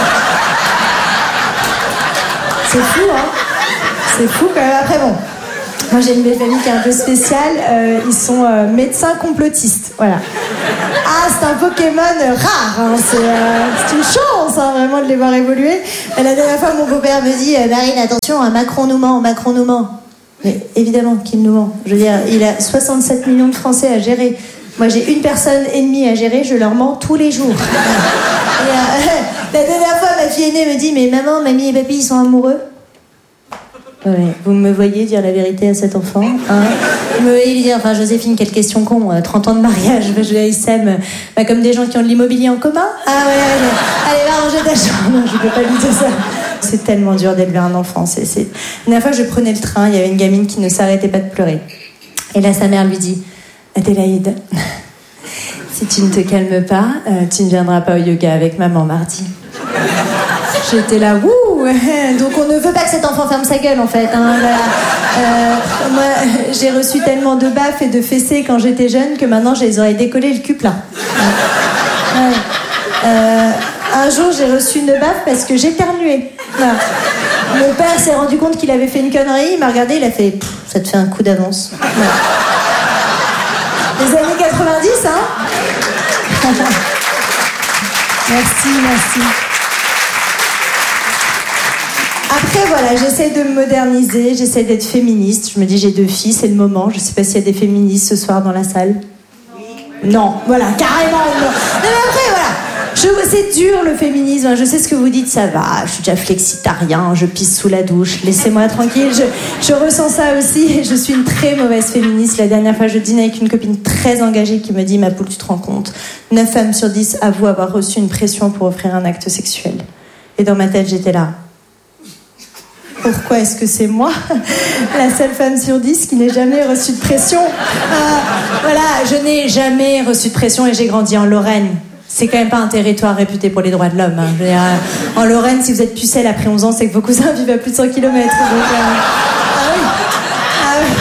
C'est fou, hein. C'est fou quand même. Après bon, moi j'ai une belle famille qui est un peu spéciale. Euh, ils sont euh, médecins complotistes. Voilà. Ah, c'est un Pokémon rare. Hein. C'est, euh, c'est une chance hein, vraiment de les voir évoluer. Et la dernière fois, mon beau-père me dit euh, Marine, attention, hein, Macron nous ment, Macron nous ment. Mais évidemment qu'il nous ment. Je veux dire, il a soixante-sept millions de Français à gérer. Moi, j'ai une personne ennemie à gérer, je leur mens tous les jours. Et, euh, la dernière fois, ma fille aînée me dit mais maman, mamie et papy, ils sont amoureux. Ouais, vous me voyez dire la vérité à cet enfant hein. Me, il dit, enfin Joséphine, quelle question con, trente ans de mariage, je ils s'aiment bah, comme des gens qui ont de l'immobilier en commun. Ah ouais, ouais, allez va ranger ta chambre. Non, je peux pas lui dire ça. C'est tellement dur d'élever un enfant. C'est, c'est... La dernière fois, je prenais le train, il y avait une gamine qui ne s'arrêtait pas de pleurer. Et là, sa mère lui dit Adélaïde, si tu ne te calmes pas, euh, tu ne viendras pas au yoga avec maman mardi. J'étais là, wouh. Donc on ne veut pas que cet enfant ferme sa gueule en fait. Hein, voilà. euh, moi, j'ai reçu tellement de baffes et de fessées quand j'étais jeune que maintenant j'ai les oreilles décollées, le cul plat. Ouais. Euh, un jour j'ai reçu une baffe parce que j'éternuais. Voilà. Mon père s'est rendu compte qu'il avait fait une connerie, il m'a regardé, il a fait ça te fait un coup d'avance. Voilà. Les années quatre-vingt-dix, hein. Merci, merci. Après, voilà, j'essaie de me moderniser, j'essaie d'être féministe. Je me dis, j'ai deux filles, c'est le moment. Je sais pas s'il y a des féministes ce soir dans la salle. Non, voilà, carrément non. Non, mais après, voilà. Je, c'est dur le féminisme, je sais ce que vous dites, ça va, je suis déjà flexitarien, je pisse sous la douche, laissez-moi tranquille, je, je ressens ça aussi, je suis une très mauvaise féministe. La dernière fois, je dînais avec une copine très engagée qui me dit, ma poule, tu te rends compte, neuf femmes sur dix avouent avoir reçu une pression pour offrir un acte sexuel. Et dans ma tête, j'étais là. Pourquoi est-ce que c'est moi, la seule femme sur dix qui n'ait jamais reçu de pression euh, Voilà, je n'ai jamais reçu de pression et j'ai grandi en Lorraine. C'est quand même pas un territoire réputé pour les droits de l'homme. Hein. Je veux dire, en Lorraine, si vous êtes pucelle après onze ans, c'est que vos cousins vivent à plus de cent kilomètres. Donc, euh... Ah oui. Ah oui.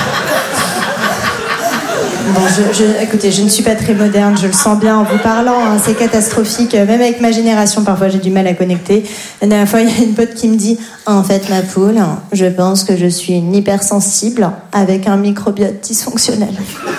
Bon, je, je, écoutez, je ne suis pas très moderne, je le sens bien en vous parlant, hein, c'est catastrophique. Même avec ma génération, parfois, j'ai du mal à connecter. La dernière fois, il y a une pote qui me dit « En fait, ma poule, je pense que je suis une hypersensible avec un microbiote dysfonctionnel. »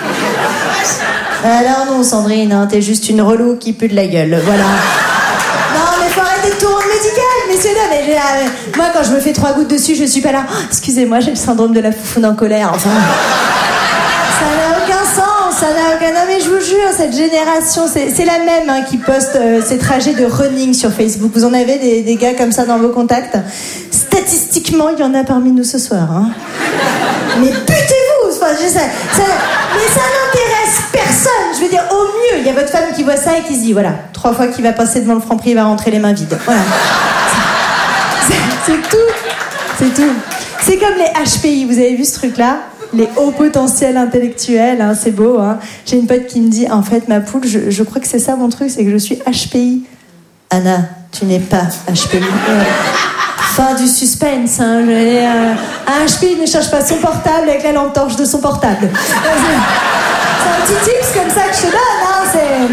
Alors non, Sandrine, hein, t'es juste une relou qui pue de la gueule, voilà. Non, mais faut arrêter de tout rendre médical, messieurs, dames. Mais, euh, moi, quand je me fais trois gouttes dessus, je suis pas là. Oh, excusez-moi, j'ai le syndrome de la foufoune en colère, enfin... Ça n'a aucun sens, ça n'a aucun... Non mais je vous jure, cette génération, c'est, c'est la même hein, qui poste euh, ces trajets de running sur Facebook. Vous en avez des, des gars comme ça dans vos contacts? Statistiquement, il y en a parmi nous ce soir. Hein. Mais butez-vous enfin, je sais, ça, mais ça n'intéresse personne. Je veux dire, au mieux, il y a votre femme qui voit ça et qui se dit, voilà, trois fois qu'il va passer devant le Franprix, il va rentrer les mains vides. Voilà. C'est, c'est, c'est tout, c'est tout. C'est comme les H P I, vous avez vu ce truc-là? Les hauts potentiels intellectuels, hein, c'est beau. Hein. J'ai une pote qui me dit, en fait, ma poule, je, je crois que c'est ça mon truc, c'est que je suis H P I. Anna, tu n'es pas H P I. Euh, fin du suspense. Hein, je veux dire, euh, un H P I ne cherche pas son portable avec la lampe torche de son portable. C'est un petit tips comme ça que je te donne. Hein, c'est...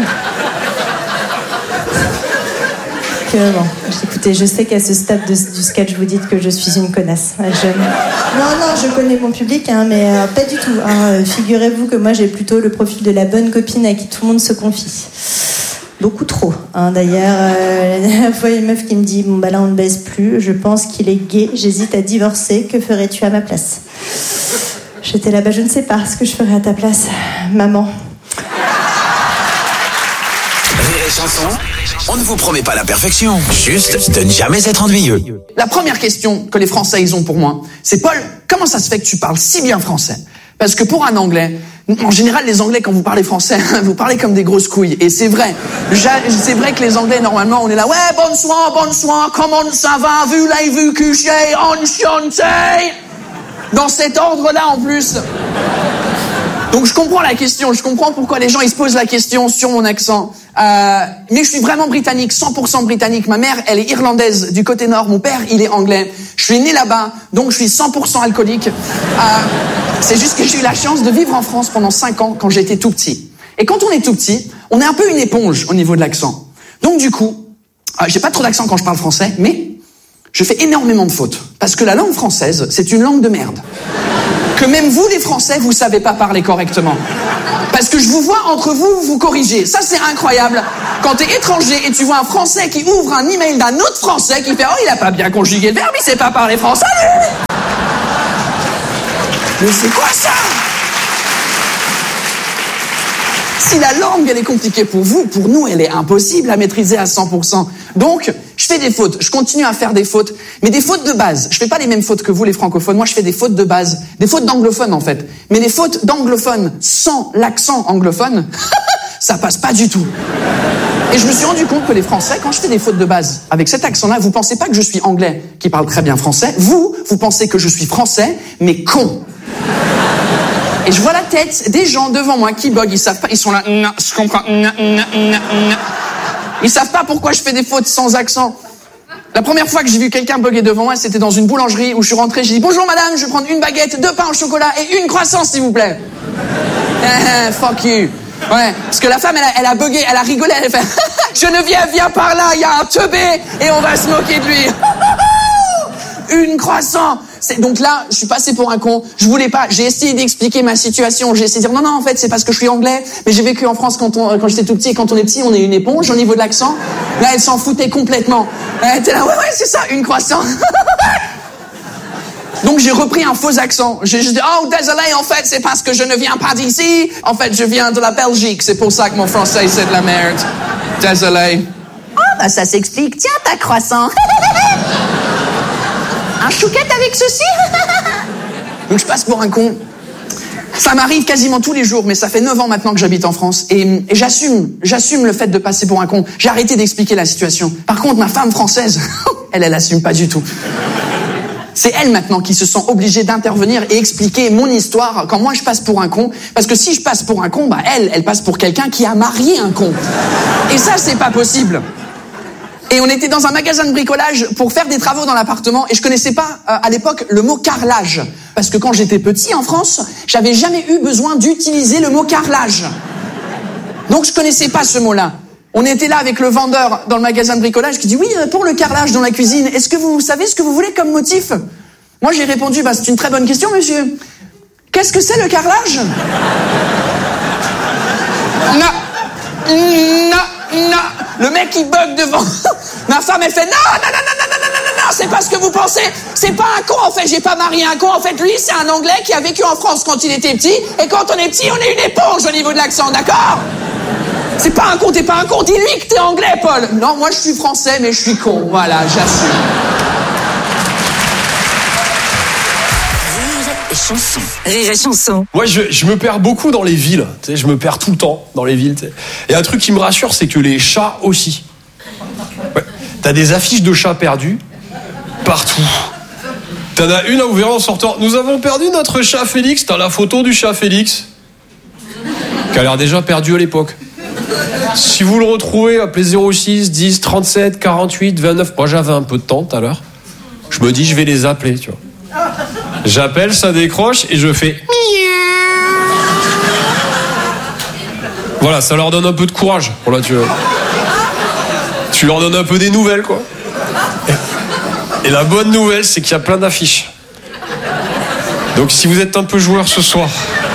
Que, bon, écoutez, je sais qu'à ce stade de, du sketch, vous dites que je suis une connasse. Je... Non, non, je connais mon public, hein, mais euh, pas du tout. Hein. Figurez-vous que moi, j'ai plutôt le profil de la bonne copine à qui tout le monde se confie. Beaucoup trop. Hein. D'ailleurs, euh, la dernière fois, il y a une meuf qui me dit « Bon, bah là, on ne baise plus. Je pense qu'il est gay. J'hésite à divorcer. Que ferais-tu à ma place ?» J'étais là, bah je ne sais pas ce que je ferais à ta place, maman. Rire et chanson, on ne vous promet pas la perfection, juste de ne jamais être ennuyeux. La première question que les Français ils ont pour moi, c'est Paul, comment ça se fait que tu parles si bien français? Parce que pour un Anglais, en général les Anglais quand vous parlez français, vous parlez comme des grosses couilles. Et c'est vrai, c'est vrai que les Anglais normalement on est là, ouais bonsoir, bonsoir, comment ça va, vu l'ai vu coucher, enchanté. Dans cet ordre-là en plus. Donc je comprends la question, je comprends pourquoi les gens ils se posent la question sur mon accent. Euh, mais je suis vraiment britannique, cent pour cent britannique. Ma mère, elle est irlandaise du côté nord. Mon père, il est anglais. Je suis né là-bas, donc je suis cent pour cent alcoolique. Euh, c'est juste que j'ai eu la chance de vivre en France pendant cinq ans quand j'étais tout petit. Et quand on est tout petit, on est un peu une éponge au niveau de l'accent. Donc du coup, euh, j'ai pas trop d'accent quand je parle français, mais je fais énormément de fautes. Parce que la langue française, c'est une langue de merde. Que même vous, les Français, vous savez pas parler correctement. Parce que je vous vois entre vous, vous corrigez. Ça, c'est incroyable. Quand t'es étranger et tu vois un Français qui ouvre un email d'un autre Français qui fait « Oh, il a pas bien conjugué le verbe, il sait pas parler français, lui !» Mais c'est quoi ça? Si la langue, elle est compliquée pour vous, pour nous, elle est impossible à maîtriser à cent pour cent. Donc, je fais des fautes. Je continue à faire des fautes. Mais des fautes de base. Je fais pas les mêmes fautes que vous, les francophones. Moi, je fais des fautes de base. Des fautes d'anglophones, en fait. Mais les fautes d'anglophones sans l'accent anglophone, ça passe pas du tout. Et je me suis rendu compte que les Français, quand je fais des fautes de base, avec cet accent-là, vous pensez pas que je suis anglais, qui parle très bien français. Vous, vous pensez que je suis français, mais con. Et je vois la tête des gens devant moi qui bug, ils savent pas, ils sont là, non, je comprends, non, non, non, non. Ils savent pas pourquoi je fais des fautes sans accent. La première fois que j'ai vu quelqu'un bugger devant moi, c'était dans une boulangerie où je suis rentré, j'ai dit bonjour madame, je vais prendre une baguette, deux pains au chocolat et une croissant s'il vous plaît. Fuck you. Ouais, parce que la femme, elle a, elle a bugué, elle a rigolé, elle a fait Geneviève, viens par là, il y a un teubé et on va se moquer de lui. Une croissant. C'est, donc là, je suis passé pour un con. Je voulais pas. J'ai essayé d'expliquer ma situation. J'ai essayé de dire non, non, en fait, c'est parce que je suis anglais. Mais j'ai vécu en France quand on, quand j'étais tout petit. Et quand on est petit, on est une éponge au niveau de l'accent. Là, elle s'en foutait complètement. Elle était là, ouais, ouais, c'est ça, une croissant. Donc j'ai repris un faux accent. J'ai juste dit oh désolé, en fait, c'est parce que je ne viens pas d'ici. En fait, je viens de la Belgique. C'est pour ça que mon français c'est de la merde. Désolé. Oh bah ça s'explique. Tiens ta croissant. Un chouquette avec ceci. Donc je passe pour un con. Ça m'arrive quasiment tous les jours, mais ça fait neuf ans maintenant que j'habite en France. Et, et j'assume, j'assume le fait de passer pour un con. J'ai arrêté d'expliquer la situation. Par contre, ma femme française, elle, elle assume pas du tout. C'est elle maintenant qui se sent obligée d'intervenir et expliquer mon histoire quand moi je passe pour un con. Parce que si je passe pour un con, bah elle, elle passe pour quelqu'un qui a marié un con. Et ça, c'est pas possible. Et on était dans un magasin de bricolage pour faire des travaux dans l'appartement et je connaissais pas euh, à l'époque le mot carrelage. Parce que quand j'étais petit en France, j'avais jamais eu besoin d'utiliser le mot carrelage. Donc je connaissais pas ce mot-là. On était là avec le vendeur dans le magasin de bricolage qui dit oui, pour le carrelage dans la cuisine, est-ce que vous savez ce que vous voulez comme motif? Moi j'ai répondu bah c'est une très bonne question monsieur. Qu'est-ce que c'est le carrelage? Non, non, non. Le mec il bug devant. Ma femme elle fait non, non, non, non, non, non, non, non, non, c'est pas ce que vous pensez. C'est pas un con en fait, j'ai pas marié un con. En fait lui c'est un Anglais qui a vécu en France quand il était petit. Et quand on est petit on est une éponge au niveau de l'accent, d'accord? C'est pas un con, t'es pas un con, dis-lui que t'es anglais, Paul. Non, moi je suis français, mais je suis con. Voilà, j'assume. Rire et chanson. Rire et chanson. Moi, je, je me perds beaucoup dans les villes. Tu sais, je me perds tout le temps dans les villes. Tu sais. Et un truc qui me rassure, c'est que les chats aussi. Ouais. T'as des affiches de chats perdus partout. T'en as une à ouvrir en sortant. Nous avons perdu notre chat Félix. T'as la photo du chat Félix qui a l'air déjà perdu à l'époque. Si vous le retrouvez, appelez zéro six dix trente-sept quarante-huit vingt-neuf. Moi j'avais un peu de temps tout à l'heure. Je me dis je vais les appeler, tu vois. J'appelle, ça décroche et je fais voilà, ça leur donne un peu de courage. Voilà, tu, tu leur donnes un peu des nouvelles, quoi. Et la bonne nouvelle, c'est qu'il y a plein d'affiches. Donc si vous êtes un peu joueur ce soir,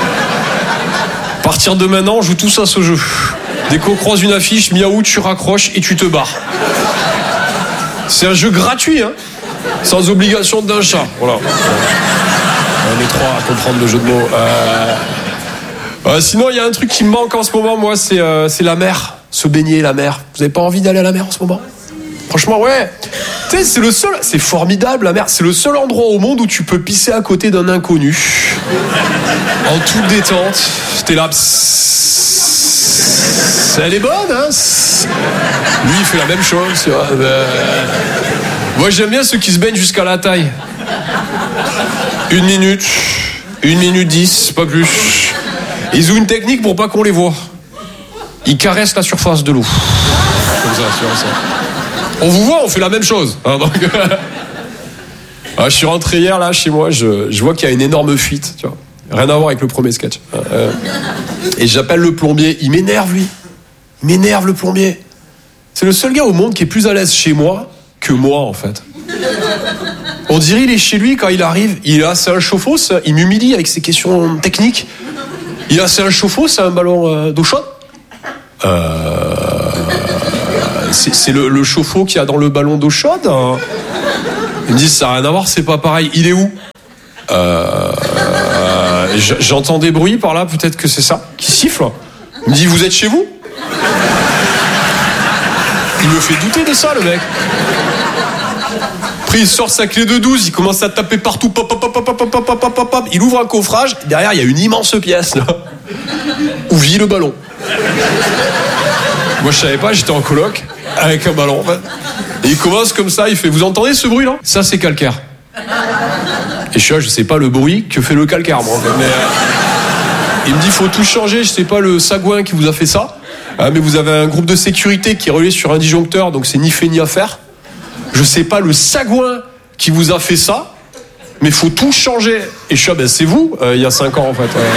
à partir de maintenant, on joue tous à ce jeu. Dès qu'on croise une affiche, miaou, tu raccroches et tu te barres. C'est un jeu gratuit, hein, sans obligation d'un chat. Voilà. On est trois à comprendre le jeu de mots. Euh... Euh, sinon, il y a un truc qui me manque en ce moment, moi, c'est, euh, c'est la mer. Se baigner, la mer. Vous avez pas envie d'aller à la mer en ce moment? Franchement, ouais. Tu sais, c'est le seul, c'est formidable, la mer. C'est le seul endroit au monde où tu peux pisser à côté d'un inconnu. En toute détente. T'es là. Elle est bonne, hein. Lui, il fait la même chose. Euh... Moi, j'aime bien ceux qui se baignent jusqu'à la taille. Une minute, une minute dix, pas plus. Ils ont une technique pour pas qu'on les voit. Ils caressent la surface de l'eau. Comme ça, sur ça. On vous voit, on fait la même chose. Hein, donc... ah, je suis rentré hier, là, chez moi, je, je vois qu'il y a une énorme fuite, tu vois. Rien à voir avec le premier sketch. Euh, et j'appelle le plombier. Il m'énerve, lui. Il m'énerve, le plombier. C'est le seul gars au monde qui est plus à l'aise chez moi que moi, en fait. On dirait il est chez lui quand il arrive. Il a, c'est un chauffe-eau, ça. Il m'humilie avec ses questions techniques. Il a, c'est un chauffe-eau, c'est un ballon euh, d'eau chaude. Euh, c'est, c'est le, le chauffe-eau qu'il y a dans le ballon d'eau chaude. Hein. Ils me disent ça n'a rien à voir, c'est pas pareil. Il est où? euh, J'entends des bruits par là, peut-être que c'est ça qui siffle. Il me dit vous êtes chez vous? Il me fait douter de ça, le mec. Après, il sort sa clé de douze, il commence à taper partout. Pop, pop, pop, pop, pop, pop, pop, pop, pop. Il ouvre un coffrage. Derrière, il y a une immense pièce, là, où vit le ballon. Moi, je savais pas, j'étais en coloc avec un ballon, en fait. Et il commence comme ça, il fait vous entendez ce bruit, là? Ça, c'est calcaire. Et je suis là, je sais pas le bruit que fait le calcaire, moi. Mais euh, il me dit faut tout changer, je sais pas le sagouin qui vous a fait ça. Ah, mais vous avez un groupe de sécurité qui est relié sur un disjoncteur, donc c'est ni fait ni à faire. Je sais pas le sagouin qui vous a fait ça, mais faut tout changer. Et je suis là, ben c'est vous, euh, il y a cinq ans en fait. Euh...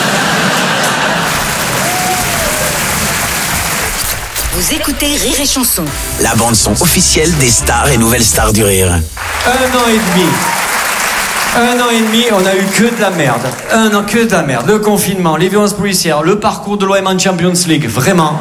Vous écoutez Rire et Chanson. La bande-son officielle des stars et nouvelles stars du rire. Un an et demi. Un an et demi, on a eu que de la merde. Un an, que de la merde. Le confinement, les violences policières, le parcours de l'O M en Champions League, vraiment.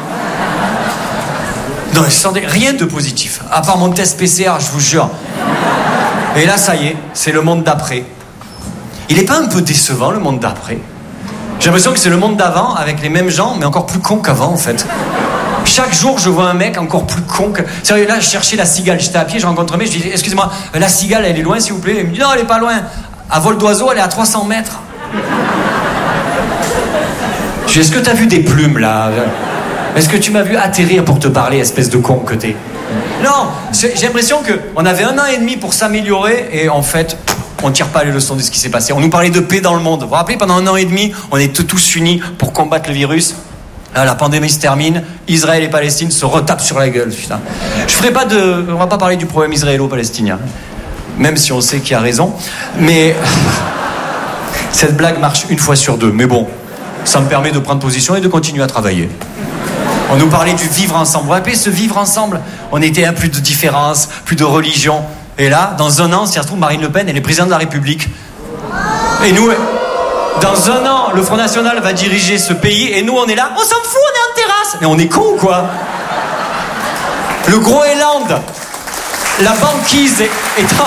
Non, sans dé... rien de positif. À part mon test P C R, je vous jure. Et là, ça y est, c'est le monde d'après. Il est pas un peu décevant, le monde d'après? J'ai l'impression que c'est le monde d'avant, avec les mêmes gens, mais encore plus cons qu'avant, en fait. Chaque jour, je vois un mec encore plus con que... Sérieux, là, je cherchais la cigale. J'étais à pied, je rencontre un mec, je dis, excusez-moi, la cigale, elle est loin, s'il vous plaît? Il me dit, non, elle est pas loin. À vol d'oiseau, elle est à trois cents mètres. Je dis, est-ce que t'as vu des plumes, là? Est-ce que tu m'as vu atterrir pour te parler, espèce de con que t'es? Non, j'ai l'impression qu'on avait un an et demi pour s'améliorer, et en fait, on tire pas les leçons de ce qui s'est passé. On nous parlait de paix dans le monde. Vous vous rappelez, pendant un an et demi, on était tous unis pour combattre le virus. Là, la pandémie se termine, Israël et Palestine se retapent sur la gueule, putain. Je ferai pas de... On va pas parler du problème israélo-palestinien, même si on sait qui a raison, mais cette blague marche une fois sur deux, mais bon, ça me permet de prendre position et de continuer à travailler. On nous parlait du vivre ensemble. Vous vous rappelez, ce vivre ensemble? On était à plus de différences, plus de religion, et là, dans un an, si ça se trouve, Marine Le Pen, elle est présidente de la République. Et nous... Dans un an, le Front National va diriger ce pays et nous, on est là, on s'en fout, on est en terrasse. Mais on est con, quoi. Le Groenland, la banquise est, est en...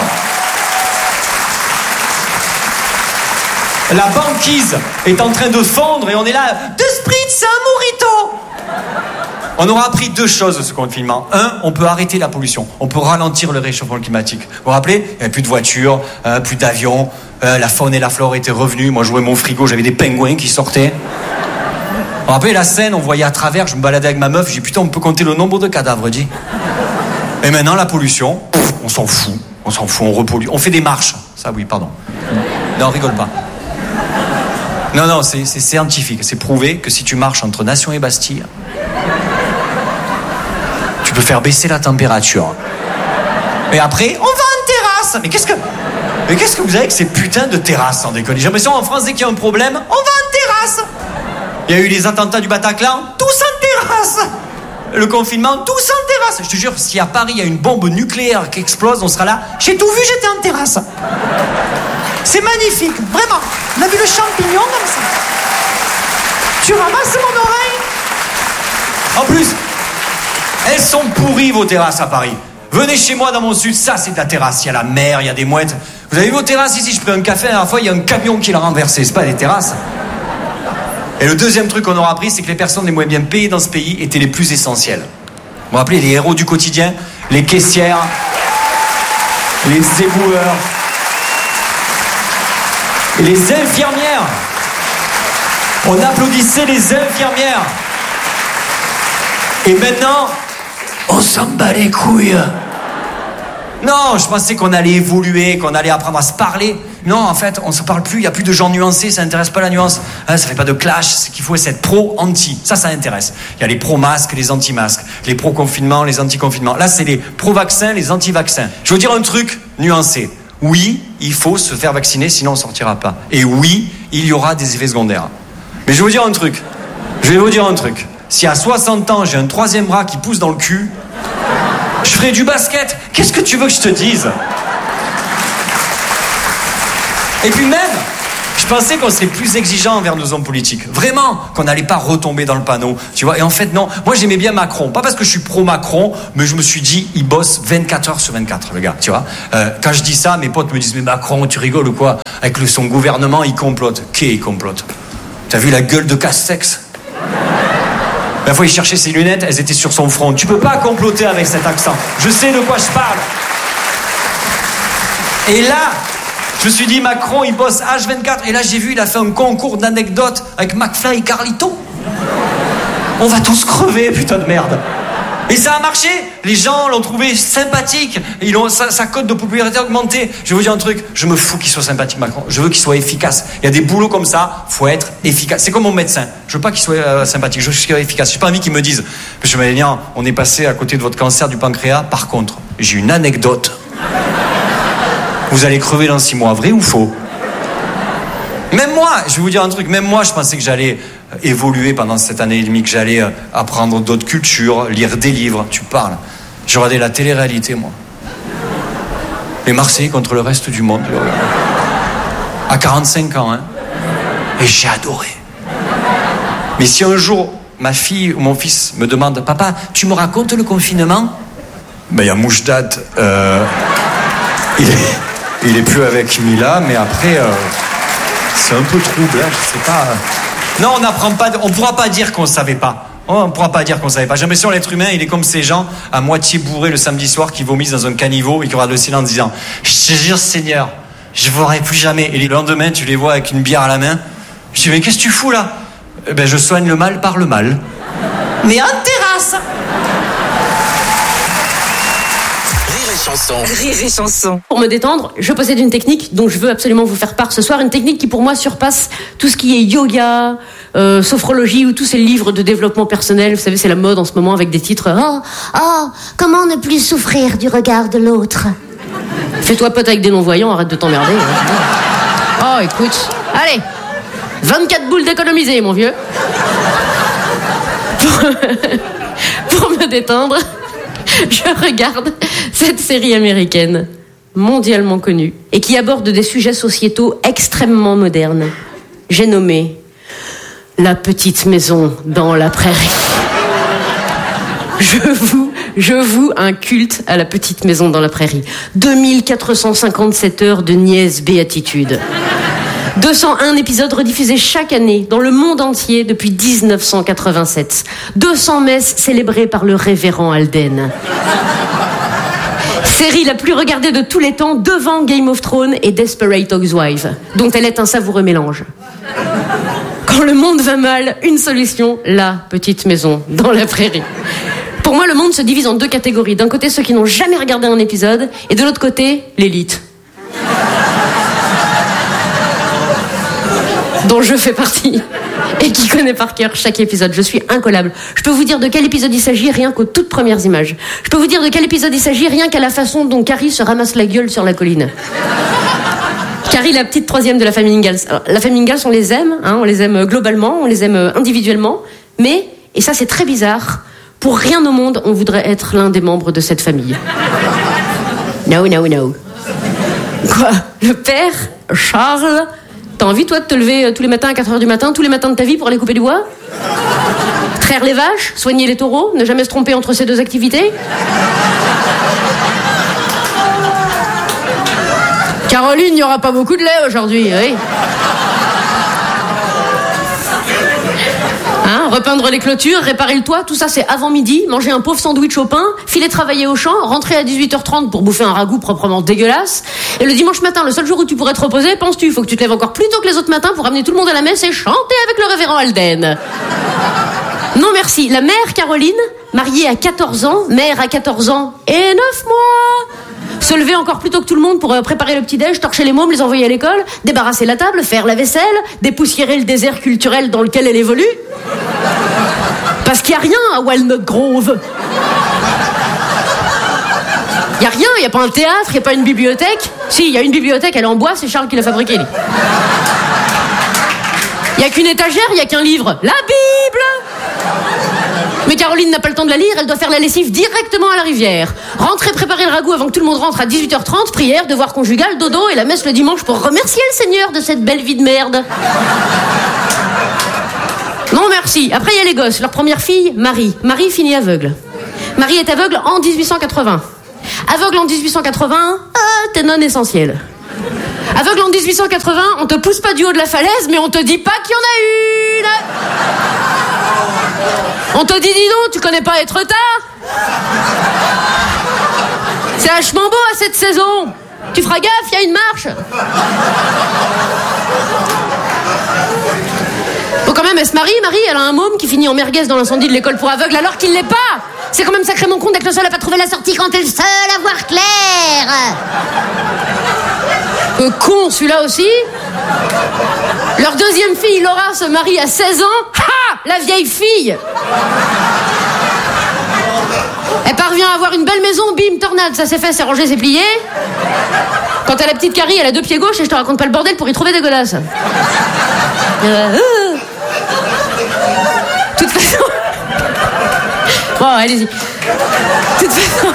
La banquise est en train de fondre et on est là, de spritz, un mojito. On aura appris deux choses de ce confinement. Un, on peut arrêter la pollution. On peut ralentir le réchauffement climatique. Vous vous rappelez? Il n'y avait plus de voitures, euh, plus d'avions. Euh, la faune et la flore étaient revenues. Moi, je jouais mon frigo, j'avais des pingouins qui sortaient. Vous vous rappelez la scène? On voyait à travers, je me baladais avec ma meuf. J'ai dit, putain, on peut compter le nombre de cadavres, dit. Et maintenant, la pollution, pff, on s'en fout. On s'en fout, on repollue. On fait des marches. Ça, oui, pardon. Non, rigole pas. Non, non, c'est, c'est scientifique. C'est prouvé que si tu marches entre Nation et Bastille... tu peux faire baisser la température. Et après, on va en terrasse. Mais qu'est-ce que... Mais qu'est-ce que vous avez avec ces putains de terrasses, sans déconner? J'ai l'impression, en France, dès qu'il y a un problème, on va en terrasse. Il y a eu les attentats du Bataclan, tous en terrasse. Le confinement, tous en terrasse. Je te jure, si à Paris, il y a une bombe nucléaire qui explose, on sera là. J'ai tout vu, j'étais en terrasse. C'est magnifique, vraiment. On a vu le champignon comme ça. Tu ramasses mon oreille. En plus... elles sont pourries, vos terrasses à Paris. Venez chez moi dans mon sud, ça c'est de la terrasse. Il y a la mer, il y a des mouettes. Vous avez vu vos terrasses ici? Je prends un café, la dernière fois, il y a un camion qui l'a renversé. C'est pas des terrasses. Et le deuxième truc qu'on aura appris, c'est que les personnes les moins bien payées dans ce pays étaient les plus essentielles. Vous vous rappelez, les héros du quotidien, les caissières, les éboueurs, et les infirmières. On applaudissait les infirmières. Et maintenant, on s'en bat les couilles. Non, je pensais qu'on allait évoluer, qu'on allait apprendre à se parler. Non, en fait, on se parle plus, il n'y a plus de gens nuancés, ça n'intéresse pas la nuance. Hein, ça fait pas de clash, ce qu'il faut, c'est être pro-anti. Ça, ça intéresse. Il y a les pro-masques, les anti-masques, les pro-confinement, les anti-confinement. Là, c'est les pro-vaccins, les anti-vaccins. Je veux dire un truc nuancé. oui, il faut se faire vacciner, sinon on sortira pas. Et oui, il y aura des effets secondaires. Mais je vais vous dire un truc. Je vais vous dire un truc. Si à soixante ans, j'ai un troisième bras qui pousse dans le cul, je ferai du basket. Qu'est-ce que tu veux que je te dise? Et puis même, je pensais qu'on serait plus exigeant envers nos hommes politiques. Vraiment, qu'on n'allait pas retomber dans le panneau. Tu vois, et en fait, non. Moi, j'aimais bien Macron. Pas parce que je suis pro-Macron, mais je me suis dit, il bosse vingt-quatre heures sur vingt-quatre, le gars. Tu vois, euh, quand je dis ça, mes potes me disent, mais Macron, tu rigoles ou quoi? Avec le, son gouvernement, il complote. Qui il complote? T'as vu la gueule de Castex? La fois, il cherchait ses lunettes, elles étaient sur son front. Tu peux pas comploter avec cet accent. Je sais de quoi je parle. Et là, je me suis dit, Macron, il bosse H vingt-quatre. Et là, j'ai vu, il a fait un concours d'anecdotes avec McFly et Carlito. On va tous crever, putain de merde. Et ça a marché. Les gens l'ont trouvé sympathique. Ils ont, sa, sa cote de popularité a augmenté. Je vais vous dire un truc. Je me fous qu'il soit sympathique, Macron. Je veux qu'il soit efficace. Il y a des boulots comme ça. Faut être efficace. C'est comme mon médecin. Je veux pas qu'il soit euh, sympathique. Je veux qu'il soit efficace. J'ai pas envie qu'il me dise, monsieur Malignan, on est passé à côté de votre cancer du pancréas. Par contre, j'ai une anecdote. Vous allez crever dans six mois. Vrai ou faux? Même moi, je vais vous dire un truc. Même moi, je pensais que j'allais évoluer pendant cette année et demie, que j'allais apprendre d'autres cultures, lire des livres. Tu parles. J'ai regardé la télé-réalité, moi. Les Marseillais contre le reste du monde. À quarante-cinq ans, hein. Et j'ai adoré. Mais si un jour, ma fille ou mon fils me demande, papa, tu me racontes le confinement? Ben, il y a Moujdat. Euh, il, est, il est plus avec Mila, mais après, euh, c'est un peu trouble, hein, je sais pas. Non, on n'apprend pas, on pourra pas dire qu'on savait pas. On pourra pas dire qu'on savait pas. J'ai l'impression l'être humain, il est comme ces gens à moitié bourrés le samedi soir qui vomissent dans un caniveau et qui regardent le ciel en disant, je te jure Seigneur, je verrai plus jamais. Et le lendemain, tu les vois avec une bière à la main. Je dis, mais qu'est-ce que tu fous là? Eh ben, je soigne le mal par le mal. Mais en terrasse. Chanson. Rire et chanson. Pour me détendre, je possède une technique dont je veux absolument vous faire part ce soir. Une technique qui pour moi surpasse tout ce qui est yoga, euh, sophrologie ou tous ces livres de développement personnel. Vous savez, c'est la mode en ce moment avec des titres. Oh, oh, comment ne plus souffrir du regard de l'autre? Fais-toi pote avec des non-voyants, arrête de t'emmerder. Oh, écoute. Allez, vingt-quatre boules d'économiser, mon vieux. Pour, pour me détendre, je regarde cette série américaine, mondialement connue, et qui aborde des sujets sociétaux extrêmement modernes. J'ai nommé La petite maison dans la prairie. Je voue, je voue un culte à La petite maison dans la prairie. deux mille quatre cent cinquante-sept heures de niaise béatitude. deux cent un épisodes rediffusés chaque année dans le monde entier depuis dix-neuf cent quatre-vingt-sept. deux cents messes célébrées par le révérend Alden. Série la plus regardée de tous les temps devant Game of Thrones et Desperate Housewives, dont elle est un savoureux mélange. Quand le monde va mal, une solution, la petite maison dans la prairie. Pour moi, le monde se divise en deux catégories. D'un côté, ceux qui n'ont jamais regardé un épisode, et de l'autre côté, l'élite. Dont je fais partie, et qui connaît par cœur chaque épisode. Je suis incollable. Je peux vous dire de quel épisode il s'agit rien qu'aux toutes premières images. Je peux vous dire de quel épisode il s'agit rien qu'à la façon dont Carrie se ramasse la gueule sur la colline. Carrie, la petite troisième de la famille Ingalls. Alors, la famille Ingalls, on les aime, hein, on les aime globalement, on les aime individuellement, mais, et ça c'est très bizarre, pour rien au monde, on voudrait être l'un des membres de cette famille. No, no, no. Quoi? Le père, Charles... T'as envie, toi, de te lever tous les matins à quatre heures du matin, tous les matins de ta vie pour aller couper du bois? Traire les vaches? Soigner les taureaux? Ne jamais se tromper entre ces deux activités? Caroline, il n'y aura pas beaucoup de lait aujourd'hui, oui. Hein, repeindre les clôtures, réparer le toit, tout ça c'est avant midi, manger un pauvre sandwich au pain, filer travailler au champ, rentrer à dix-huit heures trente pour bouffer un ragoût proprement dégueulasse. Et le dimanche matin, le seul jour où tu pourrais te reposer, penses-tu, il faut que tu te lèves encore plus tôt que les autres matins pour amener tout le monde à la messe et chanter avec le révérend Alden. Non merci, la mère Caroline, mariée à quatorze ans, mère à quatorze ans et neuf mois. Se lever encore plus tôt que tout le monde pour préparer le petit-déj, torcher les mômes, les envoyer à l'école, débarrasser la table, faire la vaisselle, dépoussiérer le désert culturel dans lequel elle évolue. Parce qu'il n'y a rien à Walnut Grove. Y a rien, y a pas un théâtre, y a pas une bibliothèque. Si, y a une bibliothèque, elle est en bois, c'est Charles qui l'a fabriquée. Y a qu'une étagère, y a qu'un livre. La Bible! Mais Caroline n'a pas le temps de la lire, elle doit faire la lessive directement à la rivière. Rentrer préparer le ragoût avant que tout le monde rentre à dix-huit heures trente, prière, devoir conjugal, dodo et la messe le dimanche pour remercier le Seigneur de cette belle vie de merde. Non merci. Après il y a les gosses. Leur première fille, Marie. Marie finit aveugle. Marie est aveugle en dix-huit cent quatre-vingts. Aveugle en dix-huit cent quatre-vingts, ah, t'es non essentiel. Aveugle en dix-huit cent quatre-vingts, on te pousse pas du haut de la falaise, mais on te dit pas qu'il y en a une. On te dit, dis donc, tu connais pas être tard? C'est vachement beau à cette saison. Tu feras gaffe, il y a une marche. Bon, quand même, elle se marie, Marie, elle a un môme qui finit en merguez dans l'incendie de l'école pour aveugles alors qu'il l'est pas. C'est quand même sacrément con d'être le seul à pas trouver la sortie quand t'es le seul à voir clair. Euh, con, celui-là aussi. Leur deuxième fille, Laura, se marie à seize ans. Ha! La vieille fille. Elle parvient à avoir une belle maison, bim, tornade, ça c'est fait, c'est rangé, c'est plié. Quant à la petite Carrie, elle a deux pieds gauches et je te raconte pas le bordel pour y trouver des godasses. Euh, euh. Toute façon... Bon, allez-y. Toute façon...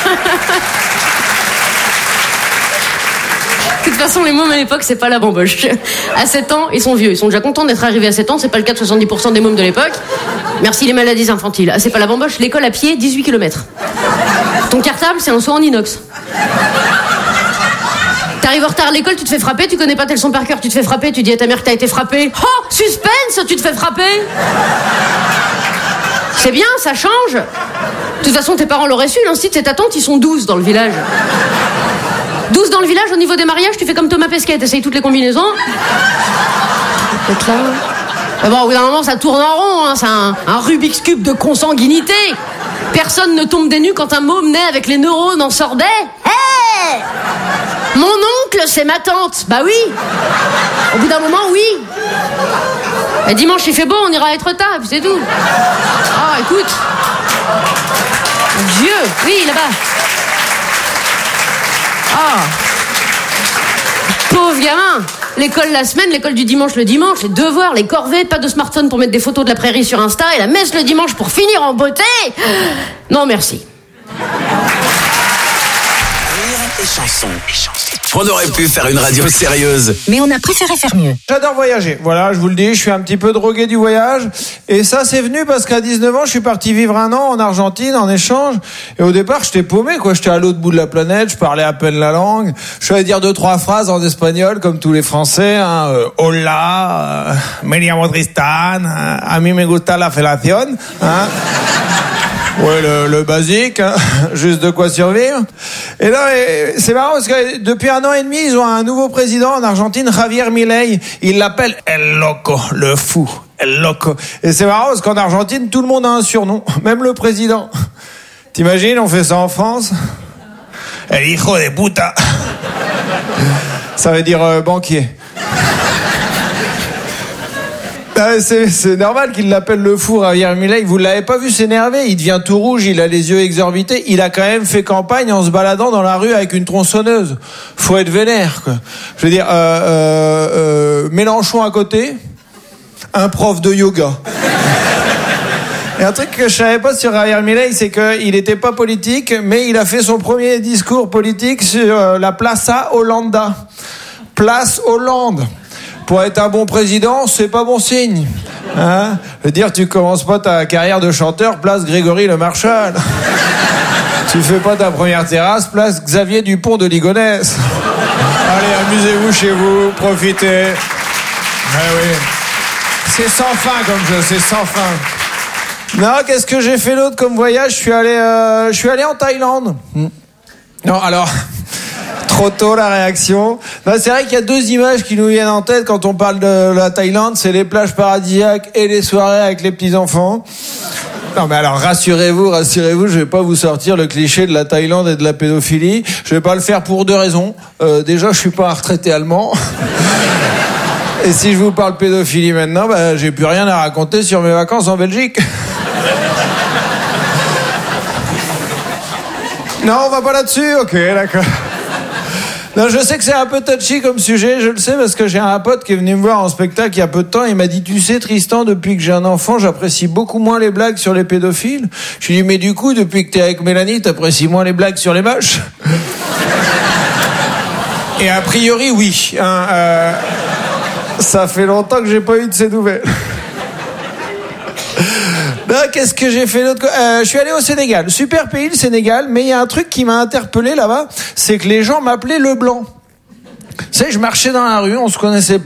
De toute façon, les mômes à l'époque, c'est pas la bamboche. À sept ans, ils sont vieux. Ils sont déjà contents d'être arrivés à sept ans. C'est pas le cas de soixante-dix pour cent des mômes de l'époque. Merci les maladies infantiles. Ah, c'est pas la bamboche. L'école à pied, dix-huit kilomètres. Ton cartable, c'est un seau en inox. T'arrives en retard à l'école, tu te fais frapper. Tu connais pas tel son par cœur, tu te fais frapper. Tu dis à ta mère que t'as été frappé. Oh, suspense, tu te fais frapper. C'est bien, ça change. De toute façon, tes parents l'auraient su. L'instit, c'est ta tante, ils sont douze dans le village. douze dans le village, au niveau des mariages, tu fais comme Thomas Pesquet, t'essayes toutes les combinaisons. Là. Mais bon, au bout d'un moment, ça tourne en rond, hein. C'est un, un Rubik's Cube de consanguinité. Personne ne tombe des nues quand un môme naît avec les neurones en sordais. Hé hey, mon oncle, c'est ma tante. Bah oui. Au bout d'un moment, oui. Et dimanche, il fait beau, on ira être tard, et puis c'est tout. Ah, oh, écoute. Dieu, oui, là-bas. Ah, pauvre gamin. L'école la semaine, l'école du dimanche le dimanche, les devoirs, les corvées, pas de smartphone pour mettre des photos de la prairie sur Insta et la messe le dimanche pour finir en beauté. Non, merci. Et chansons. On aurait pu faire une radio sérieuse, mais on a préféré faire mieux. J'adore voyager, voilà, je vous le dis, je suis un petit peu drogué du voyage. Et ça, c'est venu parce qu'à dix-neuf ans, je suis parti vivre un an en Argentine, en échange. Et au départ, j'étais paumé, quoi. J'étais à l'autre bout de la planète, je parlais à peine la langue. Je savais dire deux, trois phrases en espagnol, comme tous les Français. Hein. Euh, Hola, euh, me llamo Tristan, euh, a mí me gusta la felación. Hein. Ouais, le, le basique, hein. Juste de quoi survivre. Et là, c'est marrant parce que depuis un an et demi, ils ont un nouveau président en Argentine, Javier Milei. Ils l'appellent El Loco, le fou, El Loco. Et c'est marrant parce qu'en Argentine, tout le monde a un surnom, même le président. T'imagines, on fait ça en France? El hijo de puta. Ça veut dire euh, banquier. C'est, c'est normal qu'il l'appelle le fou, Javier Milei. Vous l'avez pas vu s'énerver? Il devient tout rouge, il a les yeux exorbités. Il a quand même fait campagne en se baladant dans la rue avec une tronçonneuse. Faut être vénère, quoi. Je veux dire, euh, euh, euh, Mélenchon à côté, un prof de yoga. Et un truc que je savais pas sur Javier Milei, c'est qu'il était pas politique, mais il a fait son premier discours politique sur euh, la Plaza Hollanda. Place Hollande. Pour être un bon président, c'est pas bon signe. Hein? Je veux dire, tu commences pas ta carrière de chanteur, place Grégory Le Marchal. Tu fais pas ta première terrasse, place Xavier Dupont de Ligonnès. Allez, amusez-vous chez vous, profitez. Ah oui. C'est sans fin comme jeu, c'est sans fin. Non, qu'est-ce que j'ai fait d'autre comme voyage? Je suis allé, euh, je suis allé en Thaïlande. Non, alors... Trop tôt la réaction. Ben, c'est vrai qu'il y a deux images qui nous viennent en tête quand on parle de la Thaïlande, c'est les plages paradisiaques et les soirées avec les petits enfants. Non mais alors rassurez-vous, rassurez-vous, je vais pas vous sortir le cliché de la Thaïlande et de la pédophilie. Je vais pas le faire pour deux raisons. Euh, déjà, je suis pas un retraité allemand. Et si je vous parle pédophilie maintenant, ben, j'ai plus rien à raconter sur mes vacances en Belgique. Non, on va pas là-dessus. Ok, d'accord. Non, je sais que c'est un peu touchy comme sujet, je le sais, parce que j'ai un pote qui est venu me voir en spectacle il y a peu de temps. Il m'a dit, tu sais, Tristan, depuis que j'ai un enfant, j'apprécie beaucoup moins les blagues sur les pédophiles. Je lui ai dit, mais du coup, depuis que t'es avec Mélanie, t'apprécies moins les blagues sur les moches? Et a priori, oui. Hein, euh, ça fait longtemps que j'ai pas eu de ces nouvelles. Ben, qu'est-ce que j'ai fait d'autre? euh, Je suis allé au Sénégal. Super pays, le Sénégal. Mais il y a un truc qui m'a interpellé là-bas, c'est que les gens m'appelaient le blanc. Tu sais, je marchais dans la rue, on se connaissait